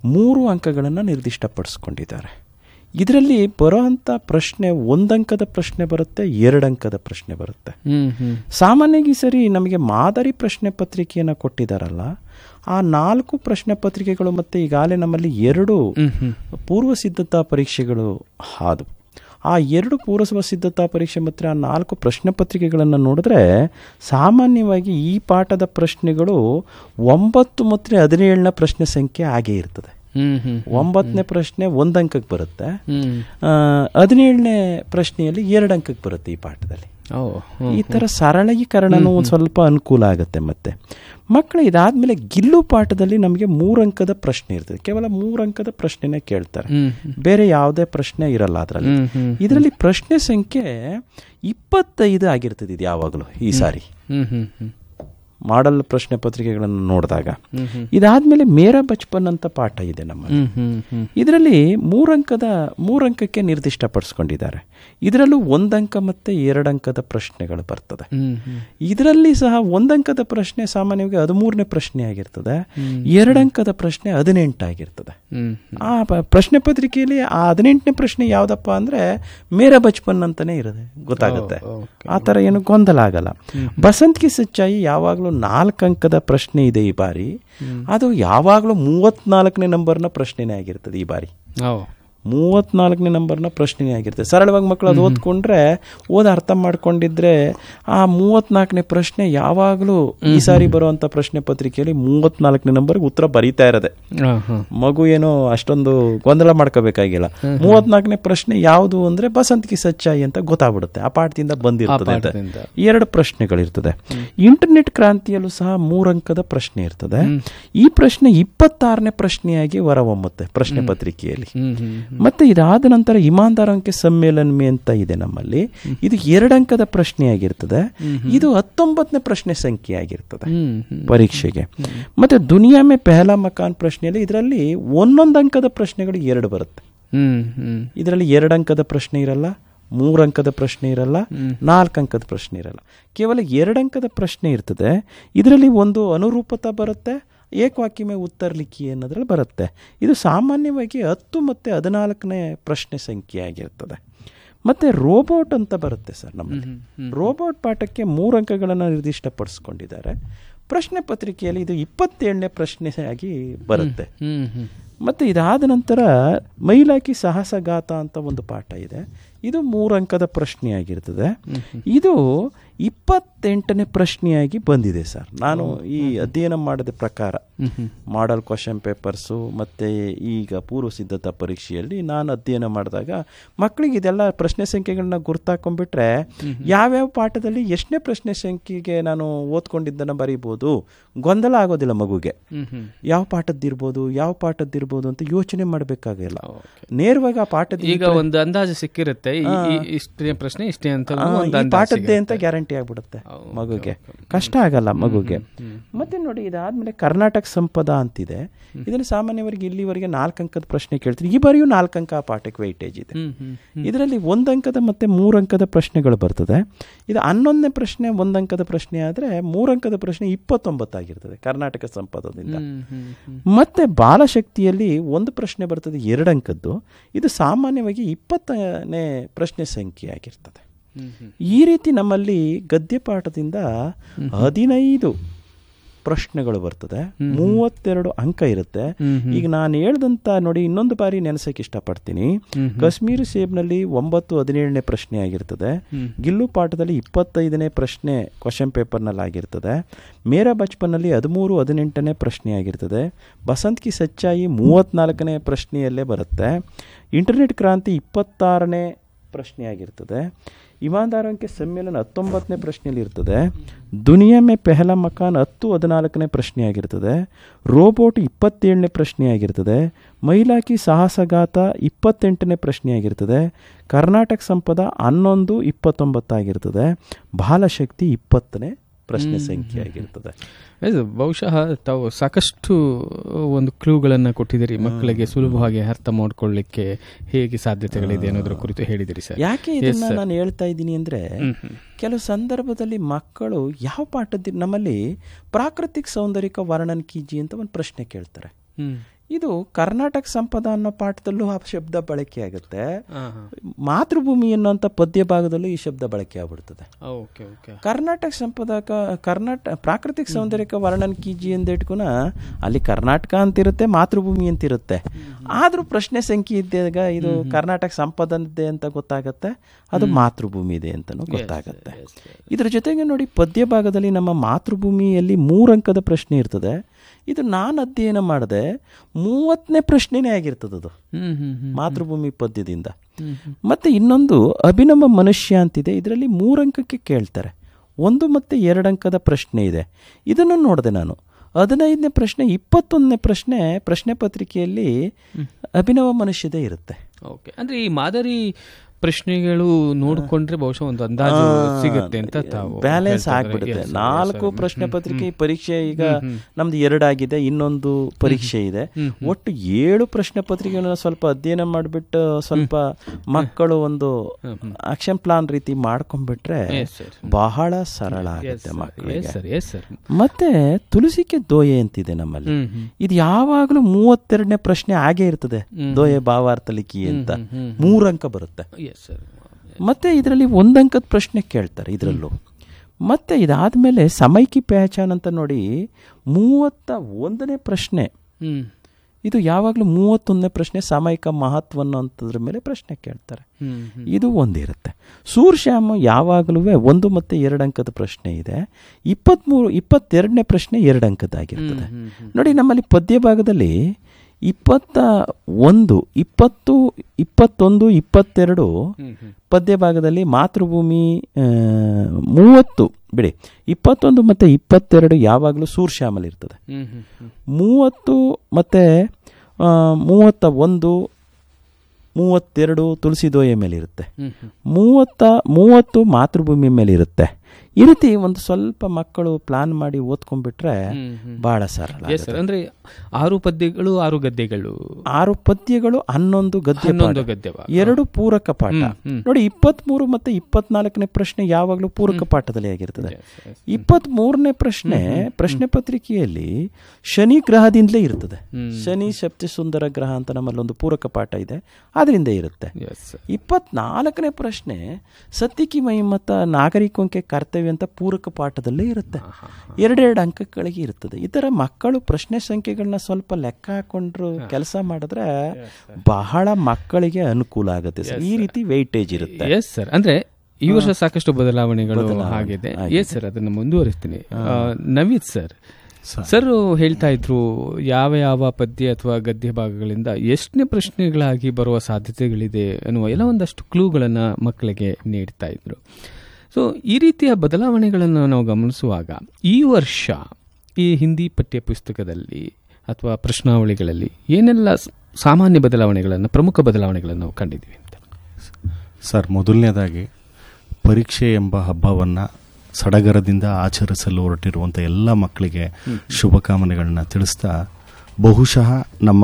ಮೂರು ಅಂಕಗಳನ್ನು ನಿರ್ದಿಷ್ಟಪಡಿಸ್ಕೊಂಡಿದ್ದಾರೆ. ಇದರಲ್ಲಿ ಬರೋಂಥ ಪ್ರಶ್ನೆ ಒಂದಂಕದ ಪ್ರಶ್ನೆ ಬರುತ್ತೆ, ಎರಡಂಕದ ಪ್ರಶ್ನೆ ಬರುತ್ತೆ. ಸಾಮಾನ್ಯವಾಗಿ ಸರಿ ನಮಗೆ ಮಾದರಿ ಪ್ರಶ್ನೆ ಪತ್ರಿಕೆಯನ್ನು ಕೊಟ್ಟಿದ್ದಾರಲ್ಲ, ಆ ನಾಲ್ಕು ಪ್ರಶ್ನೆ ಪತ್ರಿಕೆಗಳು ಮತ್ತು ಈಗಾಗಲೇ ನಮ್ಮಲ್ಲಿ ಎರಡು ಪೂರ್ವ ಸಿದ್ಧತಾ ಪರೀಕ್ಷೆಗಳು ಆದವು. ಆ ಎರಡು ಪೂರ್ವ ಸಿದ್ಧತಾ ಪರೀಕ್ಷೆ ಮತ್ತು ಆ ನಾಲ್ಕು ಪ್ರಶ್ನೆ ಪತ್ರಿಕೆಗಳನ್ನು ನೋಡಿದ್ರೆ ಸಾಮಾನ್ಯವಾಗಿ ಈ ಪಾಠದ ಪ್ರಶ್ನೆಗಳು ಒಂಬತ್ತು ಮತ್ತು ಹದಿನೇಳನೇ ಪ್ರಶ್ನೆ ಸಂಖ್ಯೆ ಆಗೇ ಇರ್ತದೆ. ಒಂಬತ್ತನೇ ಪ್ರಶ್ನೆ ಒಂದು ಅಂಕಕ್ಕೆ ಬರುತ್ತೆ, ಹದಿನೇಳನೇ ಪ್ರಶ್ನೆಯಲ್ಲಿ ಎರಡು ಅಂಕಕ್ಕೆ ಬರುತ್ತೆ ಈ ಪಾಠದಲ್ಲಿ. ಈ ಥರ ಸರಳೀಕರಣನೂ ಒಂದು ಸ್ವಲ್ಪ ಅನುಕೂಲ ಆಗುತ್ತೆ. ಮತ್ತೆ ಮಕ್ಕಳು ಇದಾದ್ಮೇಲೆ ಗಿಲ್ಲು ಪಾಠದಲ್ಲಿ ನಮಗೆ ಮೂರಂಕದ ಪ್ರಶ್ನೆ ಇರ್ತದೆ. ಕೇವಲ ಮೂರಂಕದ ಪ್ರಶ್ನೆನೇ ಕೇಳ್ತಾರೆ, ಬೇರೆ ಯಾವುದೇ ಪ್ರಶ್ನೆ ಇರಲ್ಲ ಅದರಲ್ಲಿ. ಇದರಲ್ಲಿ ಪ್ರಶ್ನೆ ಸಂಖ್ಯೆ ಇಪ್ಪತ್ತೈದು ಆಗಿರ್ತದೆ ಇದು ಯಾವಾಗಲೂ ಈ ಸಾರಿ ಮಾಡಲ್ ಪ್ರಶ್ನೆ ಪತ್ರಿಕೆಗಳನ್ನು ನೋಡಿದಾಗ. ಇದಾದ್ಮೇಲೆ ಮೇರಾ ಬಚ್ಪನ್ ಅಂತ ಪಾಠ ಇದೆ ನಮ್ಮಲ್ಲಿ. ಇದರಲ್ಲಿ ಮೂರಂಕದ ಮೂರಂಕಕ್ಕೆ ನಿರ್ದಿಷ್ಟಪಡಿಸ್ಕೊಂಡಿದ್ದಾರೆ. ಇದರಲ್ಲೂ ಒಂದಂಕ ಮತ್ತೆ ಎರಡಂಕದ ಪ್ರಶ್ನೆಗಳು ಬರ್ತದೆ. ಇದರಲ್ಲಿ ಸಹ ಒಂದಂಕದ ಪ್ರಶ್ನೆ ಸಾಮಾನ್ಯವಾಗಿ ಹದಿಮೂರನೇ ಪ್ರಶ್ನೆ ಆಗಿರ್ತದೆ, ಎರಡಂಕದ ಪ್ರಶ್ನೆ ಹದಿನೆಂಟಾಗಿರ್ತದೆ. ಆ ಪ್ರಶ್ನೆ ಪತ್ರಿಕೆಯಲ್ಲಿ ಆ ಹದಿನೆಂಟನೇ ಪ್ರಶ್ನೆ ಯಾವ್ದಪ್ಪ ಅಂದ್ರೆ ಮೇರಾ ಬಚ್ಪನ್ ಅಂತಾನೆ ಇರೋದೆ, ಗೊತ್ತಾಗುತ್ತೆ. ಆ ತರ ಏನು ಗೊಂದಲ ಆಗಲ್ಲ. ಬಸಂತ್ ಕಿ ಸಚ್ಚಾಯಿ ಯಾವಾಗಲೂ ನಾಲ್ಕು ಅಂಕದ ಪ್ರಶ್ನೆ ಇದೆ ಈ ಬಾರಿ. ಅದು ಯಾವಾಗಲೂ ಮೂವತ್ನಾಲ್ಕನೇ ನಂಬರ್ನ ಪ್ರಶ್ನೆನೇ ಆಗಿರ್ತದೆ ಈ ಬಾರಿ. ಮೂವತ್ನಾಲ್ಕನೇ ನಂಬರ್ನ ಪ್ರಶ್ನೆನೇ ಆಗಿರ್ತದೆ. ಸರಳವಾಗಿ ಮಕ್ಕಳು ಅದು ಓದ್ಕೊಂಡ್ರೆ, ಓದ ಅರ್ಥ ಮಾಡ್ಕೊಂಡಿದ್ರೆ ಆ ಮೂವತ್ನಾಲ್ಕನೇ ಪ್ರಶ್ನೆ ಯಾವಾಗಲೂ ಈ ಸಾರಿ ಬರುವಂತ ಪ್ರಶ್ನೆ ಪತ್ರಿಕೆಯಲ್ಲಿ ಮೂವತ್ನಾಲ್ಕನೇ ನಂಬರ್ಗೆ ಉತ್ತರ ಬರೀತಾ ಇರೋದೆ. ಮಗು ಏನೋ ಅಷ್ಟೊಂದು ಗೊಂದಲ ಮಾಡ್ಕೋಬೇಕಾಗಿಲ್ಲ. ಮೂವತ್ನಾಲ್ಕನೇ ಪ್ರಶ್ನೆ ಯಾವುದು ಅಂದ್ರೆ ಬಸಂತ್ ಕಿ ಸಚ್ಚಾಯಿ ಅಂತ ಗೊತ್ತಾಗ್ಬಿಡುತ್ತೆ, ಆ ಪಾಠದಿಂದ ಬಂದಿರ್ತದೆ. ಎರಡು ಪ್ರಶ್ನೆಗಳಿರ್ತದೆ. ಇಂಟರ್ನೆಟ್ ಕ್ರಾಂತಿಯಲ್ಲೂ ಸಹ ಮೂರಂಕದ ಪ್ರಶ್ನೆ ಇರ್ತದೆ. ಈ ಪ್ರಶ್ನೆ ಇಪ್ಪತ್ತಾರನೇ ಪ್ರಶ್ನೆಯಾಗಿ ಹೊರಹೊಮ್ಮುತ್ತೆ ಪ್ರಶ್ನೆ ಪತ್ರಿಕೆಯಲ್ಲಿ. ಮತ್ತೆ ಇದಾದ ನಂತರ ಇಮಾನ್ದಾರಂಕೆ ಸಮ್ಮೇಳನ ಮೇ ಅಂತ ಇದೆ ನಮ್ಮಲ್ಲಿ. ಇದು ಎರಡಂಕದ ಪ್ರಶ್ನೆ ಆಗಿರ್ತದೆ. ಇದು ಹತ್ತೊಂಬತ್ತನೇ ಪ್ರಶ್ನೆ ಸಂಖ್ಯೆ ಆಗಿರ್ತದೆ ಪರೀಕ್ಷೆಗೆ. ಮತ್ತೆ ದುನಿಯಾ ಮೇ ಪೆಹಲಾ ಮಕಾನ್ ಪ್ರಶ್ನೆಯಲ್ಲಿ ಇದರಲ್ಲಿ ಒಂದೊಂದು ಅಂಕದ ಪ್ರಶ್ನೆಗಳು ಎರಡು ಬರುತ್ತೆ. ಇದರಲ್ಲಿ ಎರಡು ಅಂಕದ ಪ್ರಶ್ನೆ ಇರಲ್ಲ, ಮೂರಂಕದ ಪ್ರಶ್ನೆ ಇರಲ್ಲ, ನಾಲ್ಕು ಅಂಕದ ಪ್ರಶ್ನೆ ಇರಲ್ಲ, ಕೇವಲ ಎರಡಂಕದ ಪ್ರಶ್ನೆ ಇರ್ತದೆ. ಇದರಲ್ಲಿ ಒಂದು ಅನುರೂಪತಾ ಬರುತ್ತೆ, ಏಕವಾಕ್ಯಮೇ ಉತ್ತರ ಲಿಖಿ ಅನ್ನೋದ್ರಲ್ಲಿ ಬರುತ್ತೆ. ಇದು ಸಾಮಾನ್ಯವಾಗಿ ಹತ್ತು ಮತ್ತು ಹದಿನಾಲ್ಕನೇ ಪ್ರಶ್ನೆ ಸಂಖ್ಯೆ ಆಗಿರ್ತದೆ. ಮತ್ತು ರೋಬೋಟ್ ಅಂತ ಬರುತ್ತೆ ಸರ್ ನಮ್ಮಲ್ಲಿ. ರೋಬೋಟ್ ಪಾಠಕ್ಕೆ ಮೂರು ಅಂಕಗಳನ್ನು ನಿರ್ದಿಷ್ಟಪಡಿಸ್ಕೊಂಡಿದ್ದಾರೆ. ಪ್ರಶ್ನೆ ಪತ್ರಿಕೆಯಲ್ಲಿ ಇದು ಇಪ್ಪತ್ತೇಳನೇ ಪ್ರಶ್ನೆ ಆಗಿ ಬರುತ್ತೆ. ಮತ್ತು ಇದಾದ ನಂತರ ಮೈಲಾಕಿ ಸಾಹಸಗಾತ ಅಂತ ಒಂದು ಪಾಠ ಇದೆ. ಇದು ಮೂರು ಅಂಕದ ಪ್ರಶ್ನೆ ಆಗಿರ್ತದೆ. ಇದು ಇಪ್ಪತ್ತೆಂಟನೇ ಪ್ರಶ್ನೆಯಾಗಿ ಬಂದಿದೆ ಸರ್. ನಾನು ಈ ಅಧ್ಯಯನ ಮಾಡಿದ ಪ್ರಕಾರ ಮಾಡಲ್ ಕ್ವಶನ್ ಪೇಪರ್ಸು ಮತ್ತು ಈಗ ಪೂರ್ವ ಸಿದ್ಧತಾ ಪರೀಕ್ಷೆಯಲ್ಲಿ ನಾನು ಅಧ್ಯಯನ ಮಾಡಿದಾಗ ಮಕ್ಕಳಿಗೆ ಇದೆಲ್ಲ ಪ್ರಶ್ನೆ ಸಂಖ್ಯೆಗಳನ್ನ ಗುರ್ತಾಕೊಂಡ್ಬಿಟ್ರೆ ಯಾವ್ಯಾವ ಪಾಠದಲ್ಲಿ ಎಷ್ಟನೇ ಪ್ರಶ್ನೆ ಸಂಖ್ಯೆಗೆ ನಾನು ಓದ್ಕೊಂಡಿದ್ದನ್ನು ಬರೀಬೋದು, ಗೊಂದಲ ಆಗೋದಿಲ್ಲ ಮಗುಗೆ. ಯಾವ ಪಾಠದ್ದಿರ್ಬೋದು ಯಾವ ಪಾಠದ್ದಿರ್ಬೋದು ಅಂತ ಯೋಚನೆ ಮಾಡಬೇಕಾಗಿಲ್ಲ. ನೇರವಾಗಿ ಆ ಪಾಠದ ಈಗ ಒಂದು ಅಂದಾಜು ಸಿಕ್ಕಿರುತ್ತೆ, ಇಷ್ಟೇ ಪ್ರಶ್ನೆ ಇಷ್ಟೇ ಅಂತ ಪಾಠದ್ದೇ ಅಂತ ಗ್ಯಾರಂಟಿ ಆಗ್ಬಿಡುತ್ತೆ ಮಗುಗೆ, ಕಷ್ಟ ಆಗಲ್ಲ ಮಗುಗೆ. ಮತ್ತೆ ನೋಡಿ ಇದಾದ್ಮೇಲೆ ಕರ್ನಾಟಕ ಸಂಪದ ಅಂತಿದೆ. ಇದನ್ನು ಸಾಮಾನ್ಯವಾಗಿ ಇಲ್ಲಿವರೆಗೆ ನಾಲ್ಕು ಅಂಕದ ಪ್ರಶ್ನೆ ಕೇಳ್ತೀವಿ. ಈ ಬಾರಿಯೂ ನಾಲ್ಕು ಅಂಕ ಆ ಪಾಠಕ್ಕೆ ವೈಟೇಜ್ ಇದೆ. ಇದರಲ್ಲಿ ಒಂದು ಅಂಕದ ಮತ್ತೆ ಮೂರು ಅಂಕದ ಪ್ರಶ್ನೆಗಳು ಬರ್ತದೆ. ಇದು ಹನ್ನೊಂದನೇ ಪ್ರಶ್ನೆ ಒಂದು ಅಂಕದ ಪ್ರಶ್ನೆ ಆದರೆ ಮೂರು ಅಂಕದ ಪ್ರಶ್ನೆ ಇಪ್ಪತ್ತೊಂಬತ್ತಾಗಿರ್ತದೆ ಕರ್ನಾಟಕ ಸಂಪದದಿಂದ. ಮತ್ತೆ ಬಾಲಶಕ್ತಿಯಲ್ಲಿ ಒಂದು ಪ್ರಶ್ನೆ ಬರ್ತದೆ ಎರಡು ಅಂಕದ್ದು. ಇದು ಸಾಮಾನ್ಯವಾಗಿ ಇಪ್ಪತ್ತನೇ ಪ್ರಶ್ನೆ ಸಂಖ್ಯೆ ಆಗಿರ್ತದೆ. ಈ ರೀತಿ ನಮ್ಮಲ್ಲಿ ಗದ್ಯ ಪಾಠದಿಂದ ಹದಿನೈದು ಪ್ರಶ್ನೆಗಳು ಬರ್ತದೆ, ಮೂವತ್ತೆರಡು ಅಂಕ ಇರುತ್ತೆ. ಈಗ ನಾನು ಹೇಳ್ದಂತ ನೋಡಿ ಇನ್ನೊಂದು ಬಾರಿ ನೆನೆಸಕ್ಕೆ ಇಷ್ಟಪಡ್ತೀನಿ. ಕಾಶ್ಮೀರಿ ಸೇಬ್ನಲ್ಲಿ ಒಂಬತ್ತು ಹದಿನೇಳನೇ ಪ್ರಶ್ನೆ ಆಗಿರ್ತದೆ. ಗಿಲ್ಲು ಪಾಠದಲ್ಲಿ ಇಪ್ಪತ್ತೈದನೇ ಪ್ರಶ್ನೆ ಕ್ವಶನ್ ಪೇಪರ್ನಲ್ಲಿ ಆಗಿರ್ತದೆ. ಮೇರಾ ಬಚ್ಪನ್ನಲ್ಲಿ ಹದಿಮೂರು ಹದಿನೆಂಟನೇ ಪ್ರಶ್ನೆ ಆಗಿರ್ತದೆ. ಬಸಂತ್ ಕಿ ಸಚ್ಚಾಯಿ ಮೂವತ್ನಾಲ್ಕನೇ ಪ್ರಶ್ನೆಯಲ್ಲೇ ಬರುತ್ತೆ. ಇಂಟರ್ನೆಟ್ ಕ್ರಾಂತಿ ಇಪ್ಪತ್ತಾರನೇ ಪ್ರಶ್ನೆ ಆಗಿರ್ತದೆ. ಇಮಾನ್ದಾರಂಕೆ ಸಮ್ಮೇಳನ ಹತ್ತೊಂಬತ್ತನೇ ಪ್ರಶ್ನೆಯಲ್ಲಿ ಇರ್ತದೆ. ದುನಿಯಾ ಮೇ ಪೆಹಲಾ ಮಕಾನ್ ಹತ್ತು ಹದಿನಾಲ್ಕನೇ ಪ್ರಶ್ನೆ ಆಗಿರ್ತದೆ. ರೋಬೋಟ್ ಇಪ್ಪತ್ತೇಳನೇ ಪ್ರಶ್ನೆ ಆಗಿರ್ತದೆ. ಮೈಲಾಕಿ ಸಾಹಸಗಾತ ಇಪ್ಪತ್ತೆಂಟನೇ ಪ್ರಶ್ನೆ ಆಗಿರ್ತದೆ. ಕರ್ನಾಟಕ ಸಂಪದ ಹನ್ನೊಂದು ಇಪ್ಪತ್ತೊಂಬತ್ತಾಗಿರ್ತದೆ. ಬಾಲಶಕ್ತಿ ಇಪ್ಪತ್ತನೇ ಪ್ರಶ್ನೆ ಸಂಖ್ಯೆ ಆಗಿರ್ತದೆ. ಬಹುಶಃ ತಾವು ಸಾಕಷ್ಟು ಒಂದು ಕ್ಲೂಗಳನ್ನು ಕೊಟ್ಟಿದ್ದೀರಿ, ಮಕ್ಕಳಿಗೆ ಸುಲಭವಾಗಿ ಅರ್ಥ ಮಾಡ್ಕೊಳ್ಳಿಕ್ಕೆ ಹೇಗೆ ಸಾಧ್ಯತೆಗಳಿದೆ ಅನ್ನೋದ್ರ ಕುರಿತು ಹೇಳಿದಿರಿ ಸರ್. ಯಾಕೆ ಇದನ್ನ ನಾನು ಹೇಳ್ತಾ ಇದ್ದೀನಿ ಅಂದ್ರೆ, ಕೆಲವು ಸಂದರ್ಭದಲ್ಲಿ ಮಕ್ಕಳು ಯಾವ ಪಾಠದ ನಮ್ಮಲ್ಲಿ ಪ್ರಾಕೃತಿಕ ಸೌಂದರ್ಯಕ ವರ್ಣನ್ ಕೀಜಿ ಅಂತ ಒಂದು ಪ್ರಶ್ನೆ ಕೇಳ್ತಾರೆ. ಇದು ಕರ್ನಾಟಕ ಸಂಪದ ಅನ್ನೋ ಪಾಠದಲ್ಲೂ ಆ ಶಬ್ದ ಬಳಕೆ ಆಗುತ್ತೆ. ಮಾತೃಭೂಮಿ ಅನ್ನೋಂಥ ಪದ್ಯ ಭಾಗದಲ್ಲೂ ಈ ಶಬ್ದ ಬಳಕೆ ಆಗ್ಬಿಡ್ತದೆ. ಕರ್ನಾಟಕ ಸಂಪದ ಕರ್ನಾಟಕ ಪ್ರಾಕೃತಿಕ ಸೌಂದರ್ಯಕ ವರ್ಣನ್ ಕೀಜಿ ಅಂದಿಟ್ಕುನ ಅಲ್ಲಿ ಕರ್ನಾಟಕ ಅಂತಿರುತ್ತೆ, ಮಾತೃಭೂಮಿ ಅಂತಿರುತ್ತೆ. ಆದ್ರೂ ಪ್ರಶ್ನೆ ಸಂಖ್ಯೆ ಇದ್ದಾಗ ಇದು ಕರ್ನಾಟಕ ಸಂಪದ ಇದೆ ಅಂತ ಗೊತ್ತಾಗತ್ತೆ, ಅದು ಮಾತೃಭೂಮಿ ಇದೆ ಅಂತಲೂ ಗೊತ್ತಾಗತ್ತೆ. ಇದ್ರ ಜೊತೆಗೆ ನೋಡಿ, ಪದ್ಯ ಭಾಗದಲ್ಲಿ ನಮ್ಮ ಮಾತೃಭೂಮಿಯಲ್ಲಿ ಮೂರಂಕದ ಪ್ರಶ್ನೆ ಇರ್ತದೆ. ಇದು ನಾನು ಅಧ್ಯಯನ ಮಾಡಿದೆ ಮೂವತ್ತನೇ ಪ್ರಶ್ನೆನೇ ಆಗಿರ್ತದೆ ಅದು ಮಾತೃಭೂಮಿ ಪದ್ಯದಿಂದ. ಮತ್ತೆ ಇನ್ನೊಂದು ಅಭಿನವ ಮನುಷ್ಯ ಅಂತಿದೆ, ಇದರಲ್ಲಿ ಮೂರಂಕಕ್ಕೆ ಕೇಳ್ತಾರೆ. ಒಂದು ಮತ್ತೆ ಎರಡು ಅಂಕದ ಪ್ರಶ್ನೆ ಇದೆ, ಇದನ್ನು ನೋಡಿದೆ ನಾನು. ಹದಿನೈದನೇ ಪ್ರಶ್ನೆ, ಇಪ್ಪತ್ತೊಂದನೇ ಪ್ರಶ್ನೆ ಪ್ರಶ್ನೆ ಪತ್ರಿಕೆಯಲ್ಲಿ ಅಭಿನವ ಮನುಷ್ಯದೇ ಇರುತ್ತೆ. ಓಕೆ, ಅಂದ್ರೆ ಈ ಮಾದರಿ ಪ್ರಶ್ನೆಗಳು ನೋಡಿಕೊಂಡ್ರೆ ಬಹುಶಃ ಒಂದು ಅಂದಾಜು ಸಿಗುತ್ತೆ ಅಂತ ತಾವು ಬ್ಯಾಲೆನ್ಸ್ ಆಗ್ಬಿಡುತ್ತೆ. ನಾಲ್ಕು ಪ್ರಶ್ನೆ ಪತ್ರಿಕೆ ಪರೀಕ್ಷೆ ಈಗ ನಮ್ದು ಎರಡಾಗಿದೆ, ಇನ್ನೊಂದು ಪರೀಕ್ಷೆ ಇದೆ. ಒಟ್ಟು ಏಳು ಪ್ರಶ್ನೆ ಪತ್ರಿಕೆಗಳನ್ನ ಸ್ವಲ್ಪ ಅಧ್ಯಯನ ಮಾಡಿಬಿಟ್ಟು ಸ್ವಲ್ಪ ಮಕ್ಕಳು ಒಂದು ಆಕ್ಷನ್ ಪ್ಲಾನ್ ರೀತಿ ಮಾಡ್ಕೊಂಡ್ಬಿಟ್ರೆ ಬಹಳ ಸರಳ ಆಗುತ್ತೆ ಮಕ್ಕಳಿಗೆ. ಮತ್ತೆ ತುಳಸಿಕೆ ದೋಯೆ ಅಂತಿದೆ ನಮ್ಮಲ್ಲಿ. ಇದು ಯಾವಾಗಲೂ ಮೂವತ್ತೆರಡನೇ ಪ್ರಶ್ನೆ ಆಗೇ ಇರ್ತದೆ, ದೋಯೆ ಭಾವಾರ್ಥ ಲಿಖಿ ಅಂತ ಮೂರಂಕ ಬರುತ್ತೆ. ಮತ್ತೆ ಇದರಲ್ಲಿ ಒಂದಂಕದ ಪ್ರಶ್ನೆ ಕೇಳ್ತಾರೆ ಇದರಲ್ಲೂ. ಮತ್ತೆ ಇದಾದ್ಮೇಲೆ ಸಮೈಕಿ ಪಹಚಾನ್ ಅಂತ ನೋಡಿ ಮೂವತ್ತ ಒಂದನೇ ಪ್ರಶ್ನೆ, ಇದು ಯಾವಾಗಲೂ ಮೂವತ್ತೊಂದನೇ ಪ್ರಶ್ನೆ ಸಾಮಯಿಕ ಮಹತ್ವ ಅನ್ನೋಂಥದ್ರ ಮೇಲೆ ಪ್ರಶ್ನೆ ಕೇಳ್ತಾರೆ. ಇದು ಒಂದಿರುತ್ತೆ. ಸೂರ್ಶ್ಯಾಮ ಯಾವಾಗಲೂ ಒಂದು ಮತ್ತು ಎರಡು ಅಂಕದ ಪ್ರಶ್ನೆ ಇದೆ. ಇಪ್ಪತ್ತ್ಮೂರು ಇಪ್ಪತ್ತೆರಡನೇ ಪ್ರಶ್ನೆ ಎರಡು ಅಂಕದಾಗಿರ್ತದೆ. ನೋಡಿ, ನಮ್ಮಲ್ಲಿ ಪದ್ಯ ಭಾಗದಲ್ಲಿ ಇಪ್ಪತ್ತ ಒಂದು ಇಪ್ಪತ್ತು ಇಪ್ಪತ್ತೊಂದು ಇಪ್ಪತ್ತೆರಡು ಪದ್ಯ ಭಾಗದಲ್ಲಿ ಮಾತೃಭೂಮಿ, ಮೂವತ್ತು ಬಿಡಿ ಇಪ್ಪತ್ತೊಂದು ಮತ್ತು ಇಪ್ಪತ್ತೆರಡು ಯಾವಾಗಲೂ ಸೂರ್ಶ್ಯಾಮಲ್ ಇರ್ತದೆ. ಮೂವತ್ತು ಮತ್ತು ಮೂವತ್ತ ಒಂದು ಮೂವತ್ತೆರಡು ತುಳಸಿ ದೋಯೆ ಮೇಲೆ ಇರುತ್ತೆ. ಮೂವತ್ತ ಮೂವತ್ತು ಮಾತೃಭೂಮಿ ಮೇಲೆ ಇರುತ್ತೆ. ಈ ರೀತಿ ಒಂದು ಸ್ವಲ್ಪ ಮಕ್ಕಳು ಪ್ಲಾನ್ ಮಾಡಿ ಓದ್ಕೊಂಡ್ಬಿಟ್ರೆ ಬಹಳ ಸರಳ. ಅಂದ್ರೆ ಆರು ಪದ್ಯಗಳು ಆರು ಗದ್ಯಗಳು ಆರು ಪದ್ಯಗಳು ಹನ್ನೊಂದು ಗದ್ಯ ಗದ್ಯ ಎರಡು ಪೂರಕ ಪಾಠ. ನೋಡಿ, ಇಪ್ಪತ್ತ್ ಮೂರು ಮತ್ತೆ ಇಪ್ಪತ್ನಾಲ್ಕನೇ ಪ್ರಶ್ನೆ ಯಾವಾಗಲೂ ಪೂರಕ ಪಾಠದಲ್ಲಿ ಆಗಿರ್ತದೆ. ಇಪ್ಪತ್ತ್ ಮೂರನೇ ಪ್ರಶ್ನೆ ಪ್ರಶ್ನೆ ಪತ್ರಿಕೆಯಲ್ಲಿ ಶನಿ ಗ್ರಹದಿಂದಲೇ ಇರ್ತದೆ. ಶನಿ ಸಪ್ತ ಸುಂದರ ಗ್ರಹ ಅಂತ ನಮ್ಮಲ್ಲಿ ಒಂದು ಪೂರಕ ಪಾಠ ಇದೆ, ಅದರಿಂದ ಇರುತ್ತೆ. ಇಪ್ಪತ್ನಾಲ್ಕನೇ ಪ್ರಶ್ನೆ ಸತ್ತಿಕಿ ಮಹಿಮತ ನಾಗರಿಕಂಕೆ ಕರ್ತವ್ಯ ಅಂತ ಪೂರಕ ಪಾಠದಲ್ಲೇ ಇರುತ್ತೆ. ಎರಡೆರಡು ಅಂಕಗಳಿಗೆ ಇರ್ತದೆ. ಈ ತರ ಮಕ್ಕಳು ಪ್ರಶ್ನೆ ಸಂಖ್ಯೆಗಳನ್ನ ಸ್ವಲ್ಪ ಲೆಕ್ಕ ಹಾಕೊಂಡ್ರು ಕೆಲಸ ಮಾಡಿದ್ರೆ ಬಹಳ ಮಕ್ಕಳಿಗೆ ಅನುಕೂಲ ಆಗುತ್ತೆ ಸರ್. ಈ ರೀತಿ ವೆಯ್ಟೇಜ್ ಇರುತ್ತೆ. ಎಸ್ ಸರ್, ಅಂದ್ರೆ ಈ ವರ್ಷ ಸಾಕಷ್ಟು ಬದಲಾವಣೆಗಳು ಆಗಿದೆ. ಎಸ್ ಸರ್, ಅದನ್ನು ಮುಂದುವರಿಸ್ತೀನಿ. ನವೀದ್ ಸರ್ ಸರ್ ಹೇಳ್ತಾ ಇದ್ರು ಯಾವ ಯಾವ ಪದ್ಯ ಅಥವಾ ಗದ್ಯ ಭಾಗಗಳಿಂದ ಎಷ್ಟನೇ ಪ್ರಶ್ನೆಗಳಾಗಿ ಬರುವ ಸಾಧ್ಯತೆಗಳಿದೆ ಅನ್ನುವ ಎಲ್ಲ ಒಂದಷ್ಟು ಕ್ಲೂಗಳನ್ನು ಮಕ್ಕಳಿಗೆ ನೀಡ್ತಾ ಇದ್ರು. ಸೊ ಈ ರೀತಿಯ ಬದಲಾವಣೆಗಳನ್ನು ನಾವು ಗಮನಿಸುವಾಗ ಈ ವರ್ಷ ಈ ಹಿಂದಿ ಪಠ್ಯ ಪುಸ್ತಕದಲ್ಲಿ ಅಥವಾ ಪ್ರಶ್ನಾವಳಿಗಳಲ್ಲಿ ಏನೆಲ್ಲ ಸಾಮಾನ್ಯ ಬದಲಾವಣೆಗಳನ್ನು, ಪ್ರಮುಖ ಬದಲಾವಣೆಗಳನ್ನು ನಾವು ಕಂಡಿದ್ದೀವಿ ಅಂತ ಸರ್? ಮೊದಲನೇದಾಗಿ ಪರೀಕ್ಷೆ ಎಂಬ ಹಬ್ಬವನ್ನು ಸಡಗರದಿಂದ ಆಚರಿಸಲು ಹೊರಟಿರುವಂಥ ಎಲ್ಲ ಮಕ್ಕಳಿಗೆ ಶುಭಕಾಮನೆಗಳನ್ನ ತಿಳಿಸ್ತಾ, ಬಹುಶಃ ನಮ್ಮ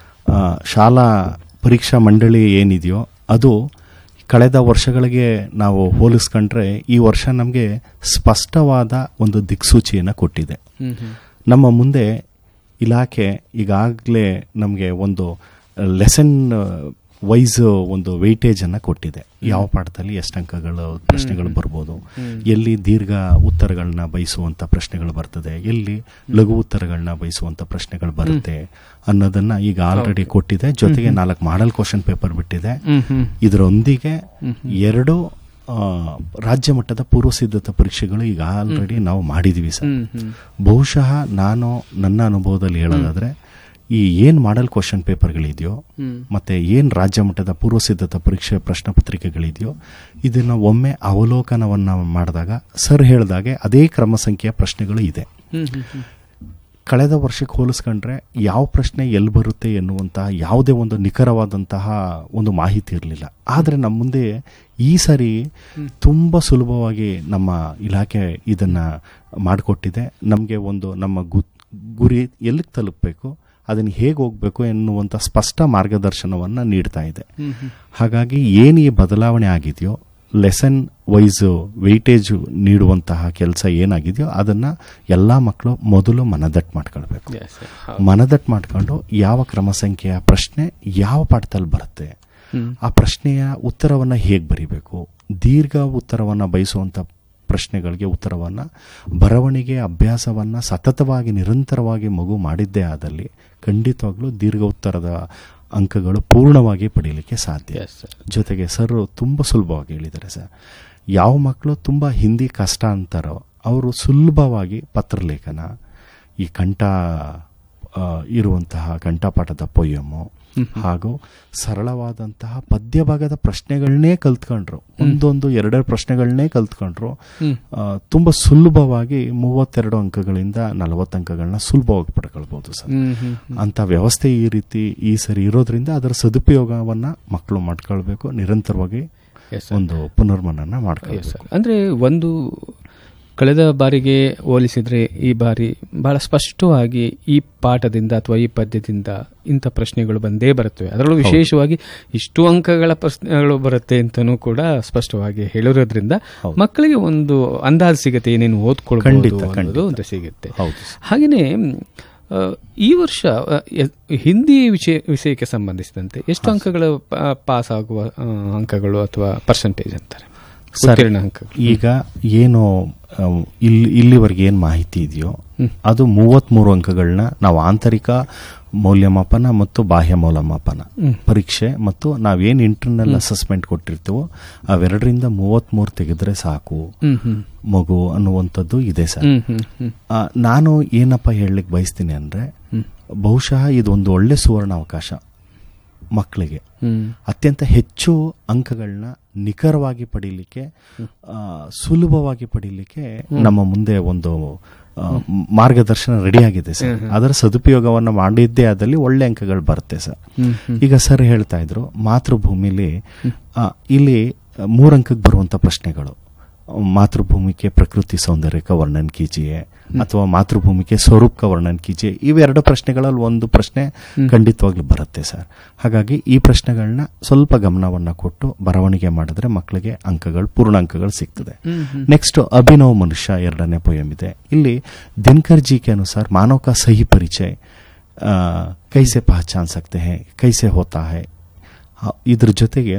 ಶಾಲಾ ಪರೀಕ್ಷಾ ಮಂಡಳಿ ಏನಿದೆಯೋ ಅದು ಕಳೆದ ವರ್ಷಗಳಿಗೆ ನಾವು ಹೋಲಿಸ್ಕೊಂಡ್ರೆ ಈ ವರ್ಷ ನಮಗೆ ಸ್ಪಷ್ಟವಾದ ಒಂದು ದಿಕ್ಸೂಚಿಯನ್ನು ಕೊಟ್ಟಿದೆ. ನಮ್ಮ ಮುಂದೆ ಇಲಾಖೆ ಈಗಾಗಲೇ ನಮಗೆ ಒಂದು ಲೆಸನ್ ವೈಸ್ ಒಂದು ವೆಯ್ಟೇಜನ್ನು ಕೊಟ್ಟಿದೆ. ಯಾವ ಪಾಠದಲ್ಲಿ ಎಷ್ಟು ಅಂಕಗಳು ಪ್ರಶ್ನೆಗಳು ಬರ್ಬೋದು, ಎಲ್ಲಿ ದೀರ್ಘ ಉತ್ತರಗಳನ್ನ ಬಯಸುವಂಥ ಪ್ರಶ್ನೆಗಳು ಬರ್ತದೆ, ಎಲ್ಲಿ ಲಘು ಉತ್ತರಗಳನ್ನ ಬಯಸುವಂಥ ಪ್ರಶ್ನೆಗಳು ಬರುತ್ತೆ ಅನ್ನೋದನ್ನ ಈಗ ಆಲ್ರೆಡಿ ಕೊಟ್ಟಿದೆ. ಜೊತೆಗೆ ನಾಲ್ಕು ಮಾಡೆಲ್ ಕ್ವಶನ್ ಪೇಪರ್ ಬಿಟ್ಟಿದೆ. ಇದರೊಂದಿಗೆ ಎರಡು ರಾಜ್ಯ ಮಟ್ಟದ ಪೂರ್ವ ಸಿದ್ಧತಾ ಪರೀಕ್ಷೆಗಳು ಈಗ ಆಲ್ರೆಡಿ ನಾವು ಮಾಡಿದೀವಿ ಸರ್. ಬಹುಶಃ ನಾನು ನನ್ನ ಅನುಭವದಲ್ಲಿ ಹೇಳೋದಾದ್ರೆ ಈ ಏನ್ ಮಾಡೆಲ್ ಕ್ವಶನ್ ಪೇಪರ್ಗಳಿದೆಯೋ ಮತ್ತೆ ಏನ್ ರಾಜ್ಯ ಮಟ್ಟದ ಪೂರ್ವ ಸಿದ್ಧತಾ ಪರೀಕ್ಷೆ ಪ್ರಶ್ನೆ ಪತ್ರಿಕೆಗಳಿದೆಯೋ ಇದನ್ನ ಒಮ್ಮೆ ಅವಲೋಕನವನ್ನ ಮಾಡಿದಾಗ ಸರ್ ಹೇಳಿದಾಗೆ ಅದೇ ಕ್ರಮ ಸಂಖ್ಯೆಯ ಪ್ರಶ್ನೆಗಳು ಇದೆ. ಕಳೆದ ವರ್ಷಕ್ಕೆ ಹೋಲಿಸ್ಕೊಂಡ್ರೆ ಯಾವ ಪ್ರಶ್ನೆ ಎಲ್ಲಿ ಬರುತ್ತೆ ಎನ್ನುವಂತಹ ಯಾವುದೇ ಒಂದು ನಿಖರವಾದಂತಹ ಒಂದು ಮಾಹಿತಿ ಇರಲಿಲ್ಲ. ಆದರೆ ನಮ್ಮ ಮುಂದೆ ಈ ಸರಿ ತುಂಬ ಸುಲಭವಾಗಿ ನಮ್ಮ ಇಲಾಖೆ ಇದನ್ನ ಮಾಡಿಕೊಟ್ಟಿದೆ. ನಮಗೆ ಒಂದು ನಮ್ಮ ಗುರಿ ಎಲ್ಲಿಗೆ ತಲುಪಬೇಕು, ಅದನ್ನು ಹೇಗೆ ಹೋಗಬೇಕು ಎನ್ನುವಂಥ ಸ್ಪಷ್ಟ ಮಾರ್ಗದರ್ಶನವನ್ನು ನೀಡ್ತಾ ಇದೆ. ಹಾಗಾಗಿ ಏನು ಈ ಬದಲಾವಣೆ ಆಗಿದೆಯೋ ಲೆಸನ್ ವೈಸ್ ವೆಯ್ಟೇಜ್ ನೀಡುವಂತಹ ಕೆಲಸ ಏನಾಗಿದೆಯೋ ಅದನ್ನು ಎಲ್ಲ ಮಕ್ಕಳು ಮೊದಲು ಮನದಟ್ಟು ಮಾಡ್ಕೊಳ್ಬೇಕು. ಮನದಟ್ಟು ಮಾಡ್ಕೊಂಡು ಯಾವ ಕ್ರಮ ಸಂಖ್ಯೆಯ ಪ್ರಶ್ನೆ ಯಾವ ಪಾಠದಲ್ಲಿ ಬರುತ್ತೆ, ಆ ಪ್ರಶ್ನೆಯ ಉತ್ತರವನ್ನು ಹೇಗೆ ಬರೀಬೇಕು, ದೀರ್ಘ ಉತ್ತರವನ್ನು ಬಯಸುವಂಥ ಪ್ರಶ್ನೆಗಳಿಗೆ ಉತ್ತರವನ್ನು ಬರವಣಿಗೆ ಅಭ್ಯಾಸವನ್ನು ಸತತವಾಗಿ ನಿರಂತರವಾಗಿ ಮಗು ಮಾಡಿದ್ದೇ ಆದಲ್ಲಿ ಖಂಡಿತವಾಗ್ಲೂ ದೀರ್ಘ ಉತ್ತರದ ಅಂಕಗಳು ಪೂರ್ಣವಾಗಿ ಪಡೀಲಿಕ್ಕೆ ಸಾಧ್ಯ. ಜೊತೆಗೆ ಸರ್ ತುಂಬ ಸುಲಭವಾಗಿ ಹೇಳಿದ್ದಾರೆ ಸರ್. ಯಾವ ಮಕ್ಕಳು ತುಂಬ ಹಿಂದಿ ಕಷ್ಟ ಅಂತಾರೋ ಅವರು ಸುಲಭವಾಗಿ ಪತ್ರಲೇಖನ, ಈ ಕಂಠ ಇರುವಂತಹ ಕಂಠಪಾಠದ ಪೊಯ್ಯಮ್ಮು ಹಾಗೂ ಸರಳವಾದಂತಹ ಪದ್ಯ ಭಾಗದ ಪ್ರಶ್ನೆಗಳನ್ನೇ ಕಲ್ತ್ಕೊಂಡ್ರು, ಒಂದೊಂದು ಎರಡೆರಡು ಪ್ರಶ್ನೆಗಳನ್ನೇ ಕಲ್ತ್ಕೊಂಡ್ರು ತುಂಬ ಸುಲಭವಾಗಿ ಮೂವತ್ತೆರಡು ಅಂಕಗಳಿಂದ ನಲವತ್ತು ಅಂಕಗಳನ್ನ ಸುಲಭವಾಗಿ ಪಡ್ಕೊಳ್ಬಹುದು ಸರ್. ಅಂತ ವ್ಯವಸ್ಥೆ ಈ ರೀತಿ ಈ ಸರಿ ಇರೋದ್ರಿಂದ ಅದರ ಸದುಪಯೋಗವನ್ನ ಮಕ್ಕಳು ಮಾಡ್ಕೊಳ್ಬೇಕು, ನಿರಂತರವಾಗಿ ಒಂದು ಪುನರ್ಮನನ ಮಾಡ್ಕೊಳ್ಬೇಕು. ಅಂದ್ರೆ ಒಂದು ಕಳೆದ ಬಾರಿಗೆ ಹೋಲಿಸಿದ್ರೆ ಈ ಬಾರಿ ಬಹಳ ಸ್ಪಷ್ಟವಾಗಿ ಈ ಪಾಠದಿಂದ ಅಥವಾ ಈ ಪದ್ಯದಿಂದ ಇಂಥ ಪ್ರಶ್ನೆಗಳು ಬಂದೇ ಬರುತ್ತವೆ, ಅದರಲ್ಲೂ ವಿಶೇಷವಾಗಿ ಇಷ್ಟು ಅಂಕಗಳ ಪ್ರಶ್ನೆಗಳು ಬರುತ್ತೆ ಅಂತಲೂ ಕೂಡ ಸ್ಪಷ್ಟವಾಗಿ ಹೇಳಿರೋದ್ರಿಂದ ಮಕ್ಕಳಿಗೆ ಒಂದು ಅಂದಾಜು ಸಿಗುತ್ತೆ, ಏನೇನು ಓದ್ಕೊಳ್ಬಹುದು ಅನ್ನೋದು ಅಂತ ಸಿಗುತ್ತೆ. ಹಾಗೆಯೇ ಈ ವರ್ಷ ಹಿಂದಿ ವಿಷಯ ವಿಷಯಕ್ಕೆ ಸಂಬಂಧಿಸಿದಂತೆ ಎಷ್ಟು ಅಂಕಗಳು ಪಾಸ್ ಆಗುವ ಅಂಕಗಳು ಅಥವಾ ಪರ್ಸೆಂಟೇಜ್ ಅಂತಾರೆ ಈಗ ಏನು ಇಲ್ಲಿ ಇಲ್ಲಿವರೆಗೆ ಏನು ಮಾಹಿತಿ ಇದೆಯೋ ಅದು ಮೂವತ್ಮೂರು ಅಂಕಗಳನ್ನ ನಾವು ಆಂತರಿಕ ಮೌಲ್ಯಮಾಪನ ಮತ್ತು ಬಾಹ್ಯ ಮೌಲ್ಯಮಾಪನ ಪರೀಕ್ಷೆ ಮತ್ತು ನಾವೇನು ಇಂಟರ್ನಲ್ ಅಸೆಸ್ಮೆಂಟ್ ಕೊಟ್ಟಿರ್ತೀವೋ ಅವೆರಡರಿಂದ ಮೂವತ್ಮೂರು ತೆಗೆದ್ರೆ ಸಾಕು ಮಗು ಅನ್ನುವಂಥದ್ದು ಇದೆ ಸರ್. ನಾನು ಏನಪ್ಪ ಹೇಳಲಿಕ್ಕೆ ಬಯಸ್ತೀನಿ ಅಂದ್ರೆ ಬಹುಶಃ ಇದೊಂದು ಒಳ್ಳೆ ಸುವರ್ಣ ಅವಕಾಶ ಮಕ್ಕಳಿಗೆ ಅತ್ಯಂತ ಹೆಚ್ಚು ಅಂಕಗಳನ್ನ ನಿಖರವಾಗಿ ಪಡೀಲಿಕ್ಕೆ, ಸುಲಭವಾಗಿ ಪಡೀಲಿಕ್ಕೆ ನಮ್ಮ ಮುಂದೆ ಒಂದು ಮಾರ್ಗದರ್ಶನ ರೆಡಿಯಾಗಿದೆ ಸರ್. ಅದರ ಸದುಪಯೋಗವನ್ನು ಮಾಡಿದ್ದೇ ಆದಲ್ಲಿ ಒಳ್ಳೆ ಅಂಕಗಳು ಬರುತ್ತೆ ಸರ್. ಈಗ ಸರ್ ಹೇಳ್ತಾ ಇದ್ರು ಮಾತೃಭೂಮಿಲಿ ಇಲ್ಲಿ ಮೂರು ಅಂಕಕ್ಕೆ ಬರುವಂತ ಪ್ರಶ್ನೆಗಳು, ಮಾತೃಭೂಮಿ के ಪ್ರಕೃತಿ ಸೌಂದರ್ಯ का वर्णन कीजिए ಅಥವಾ ಮಾತೃಭೂಮಿ के ಸ್ವರೂಪ का वर्णन कीजिए, ಇವೆರಡು ಪ್ರಶ್ನೆಗಳಲ್ಲಿ ಒಂದು ಪ್ರಶ್ನೆ ಖಂಡಿತವಾಗ್ಲೂ ಬರುತ್ತೆ ಸರ್. ಹಾಗಾಗಿ ಈ ಪ್ರಶ್ನೆಗಳನ್ನ ಸ್ವಲ್ಪ ಗಮನವನ್ನ ಕೊಟ್ಟು ಬರವಣಿಗೆ ಮಾಡಿದ್ರೆ ಮಕ್ಕಳಿಗೆ ಅಂಕಗಳು ಪೂರ್ಣ ಅಂಕಗಳು ಸಿಗ್ತದೆ. ನೆಕ್ಸ್ಟ್ ಅಭಿನವ್ ಮನುಷ್ಯ ಎರಡನೇ ಪೋಯಮ್ ಇದೆ. ಇಲ್ಲಿ ದಿನಕರ್ ಜಿ ಕೆ ಅನುಸಾರ ಮಾನವ का सही परिचय कैसे पहचान सकते हैं, कैसे होता है, ಇದ್ರ ಜೊತೆಗೆ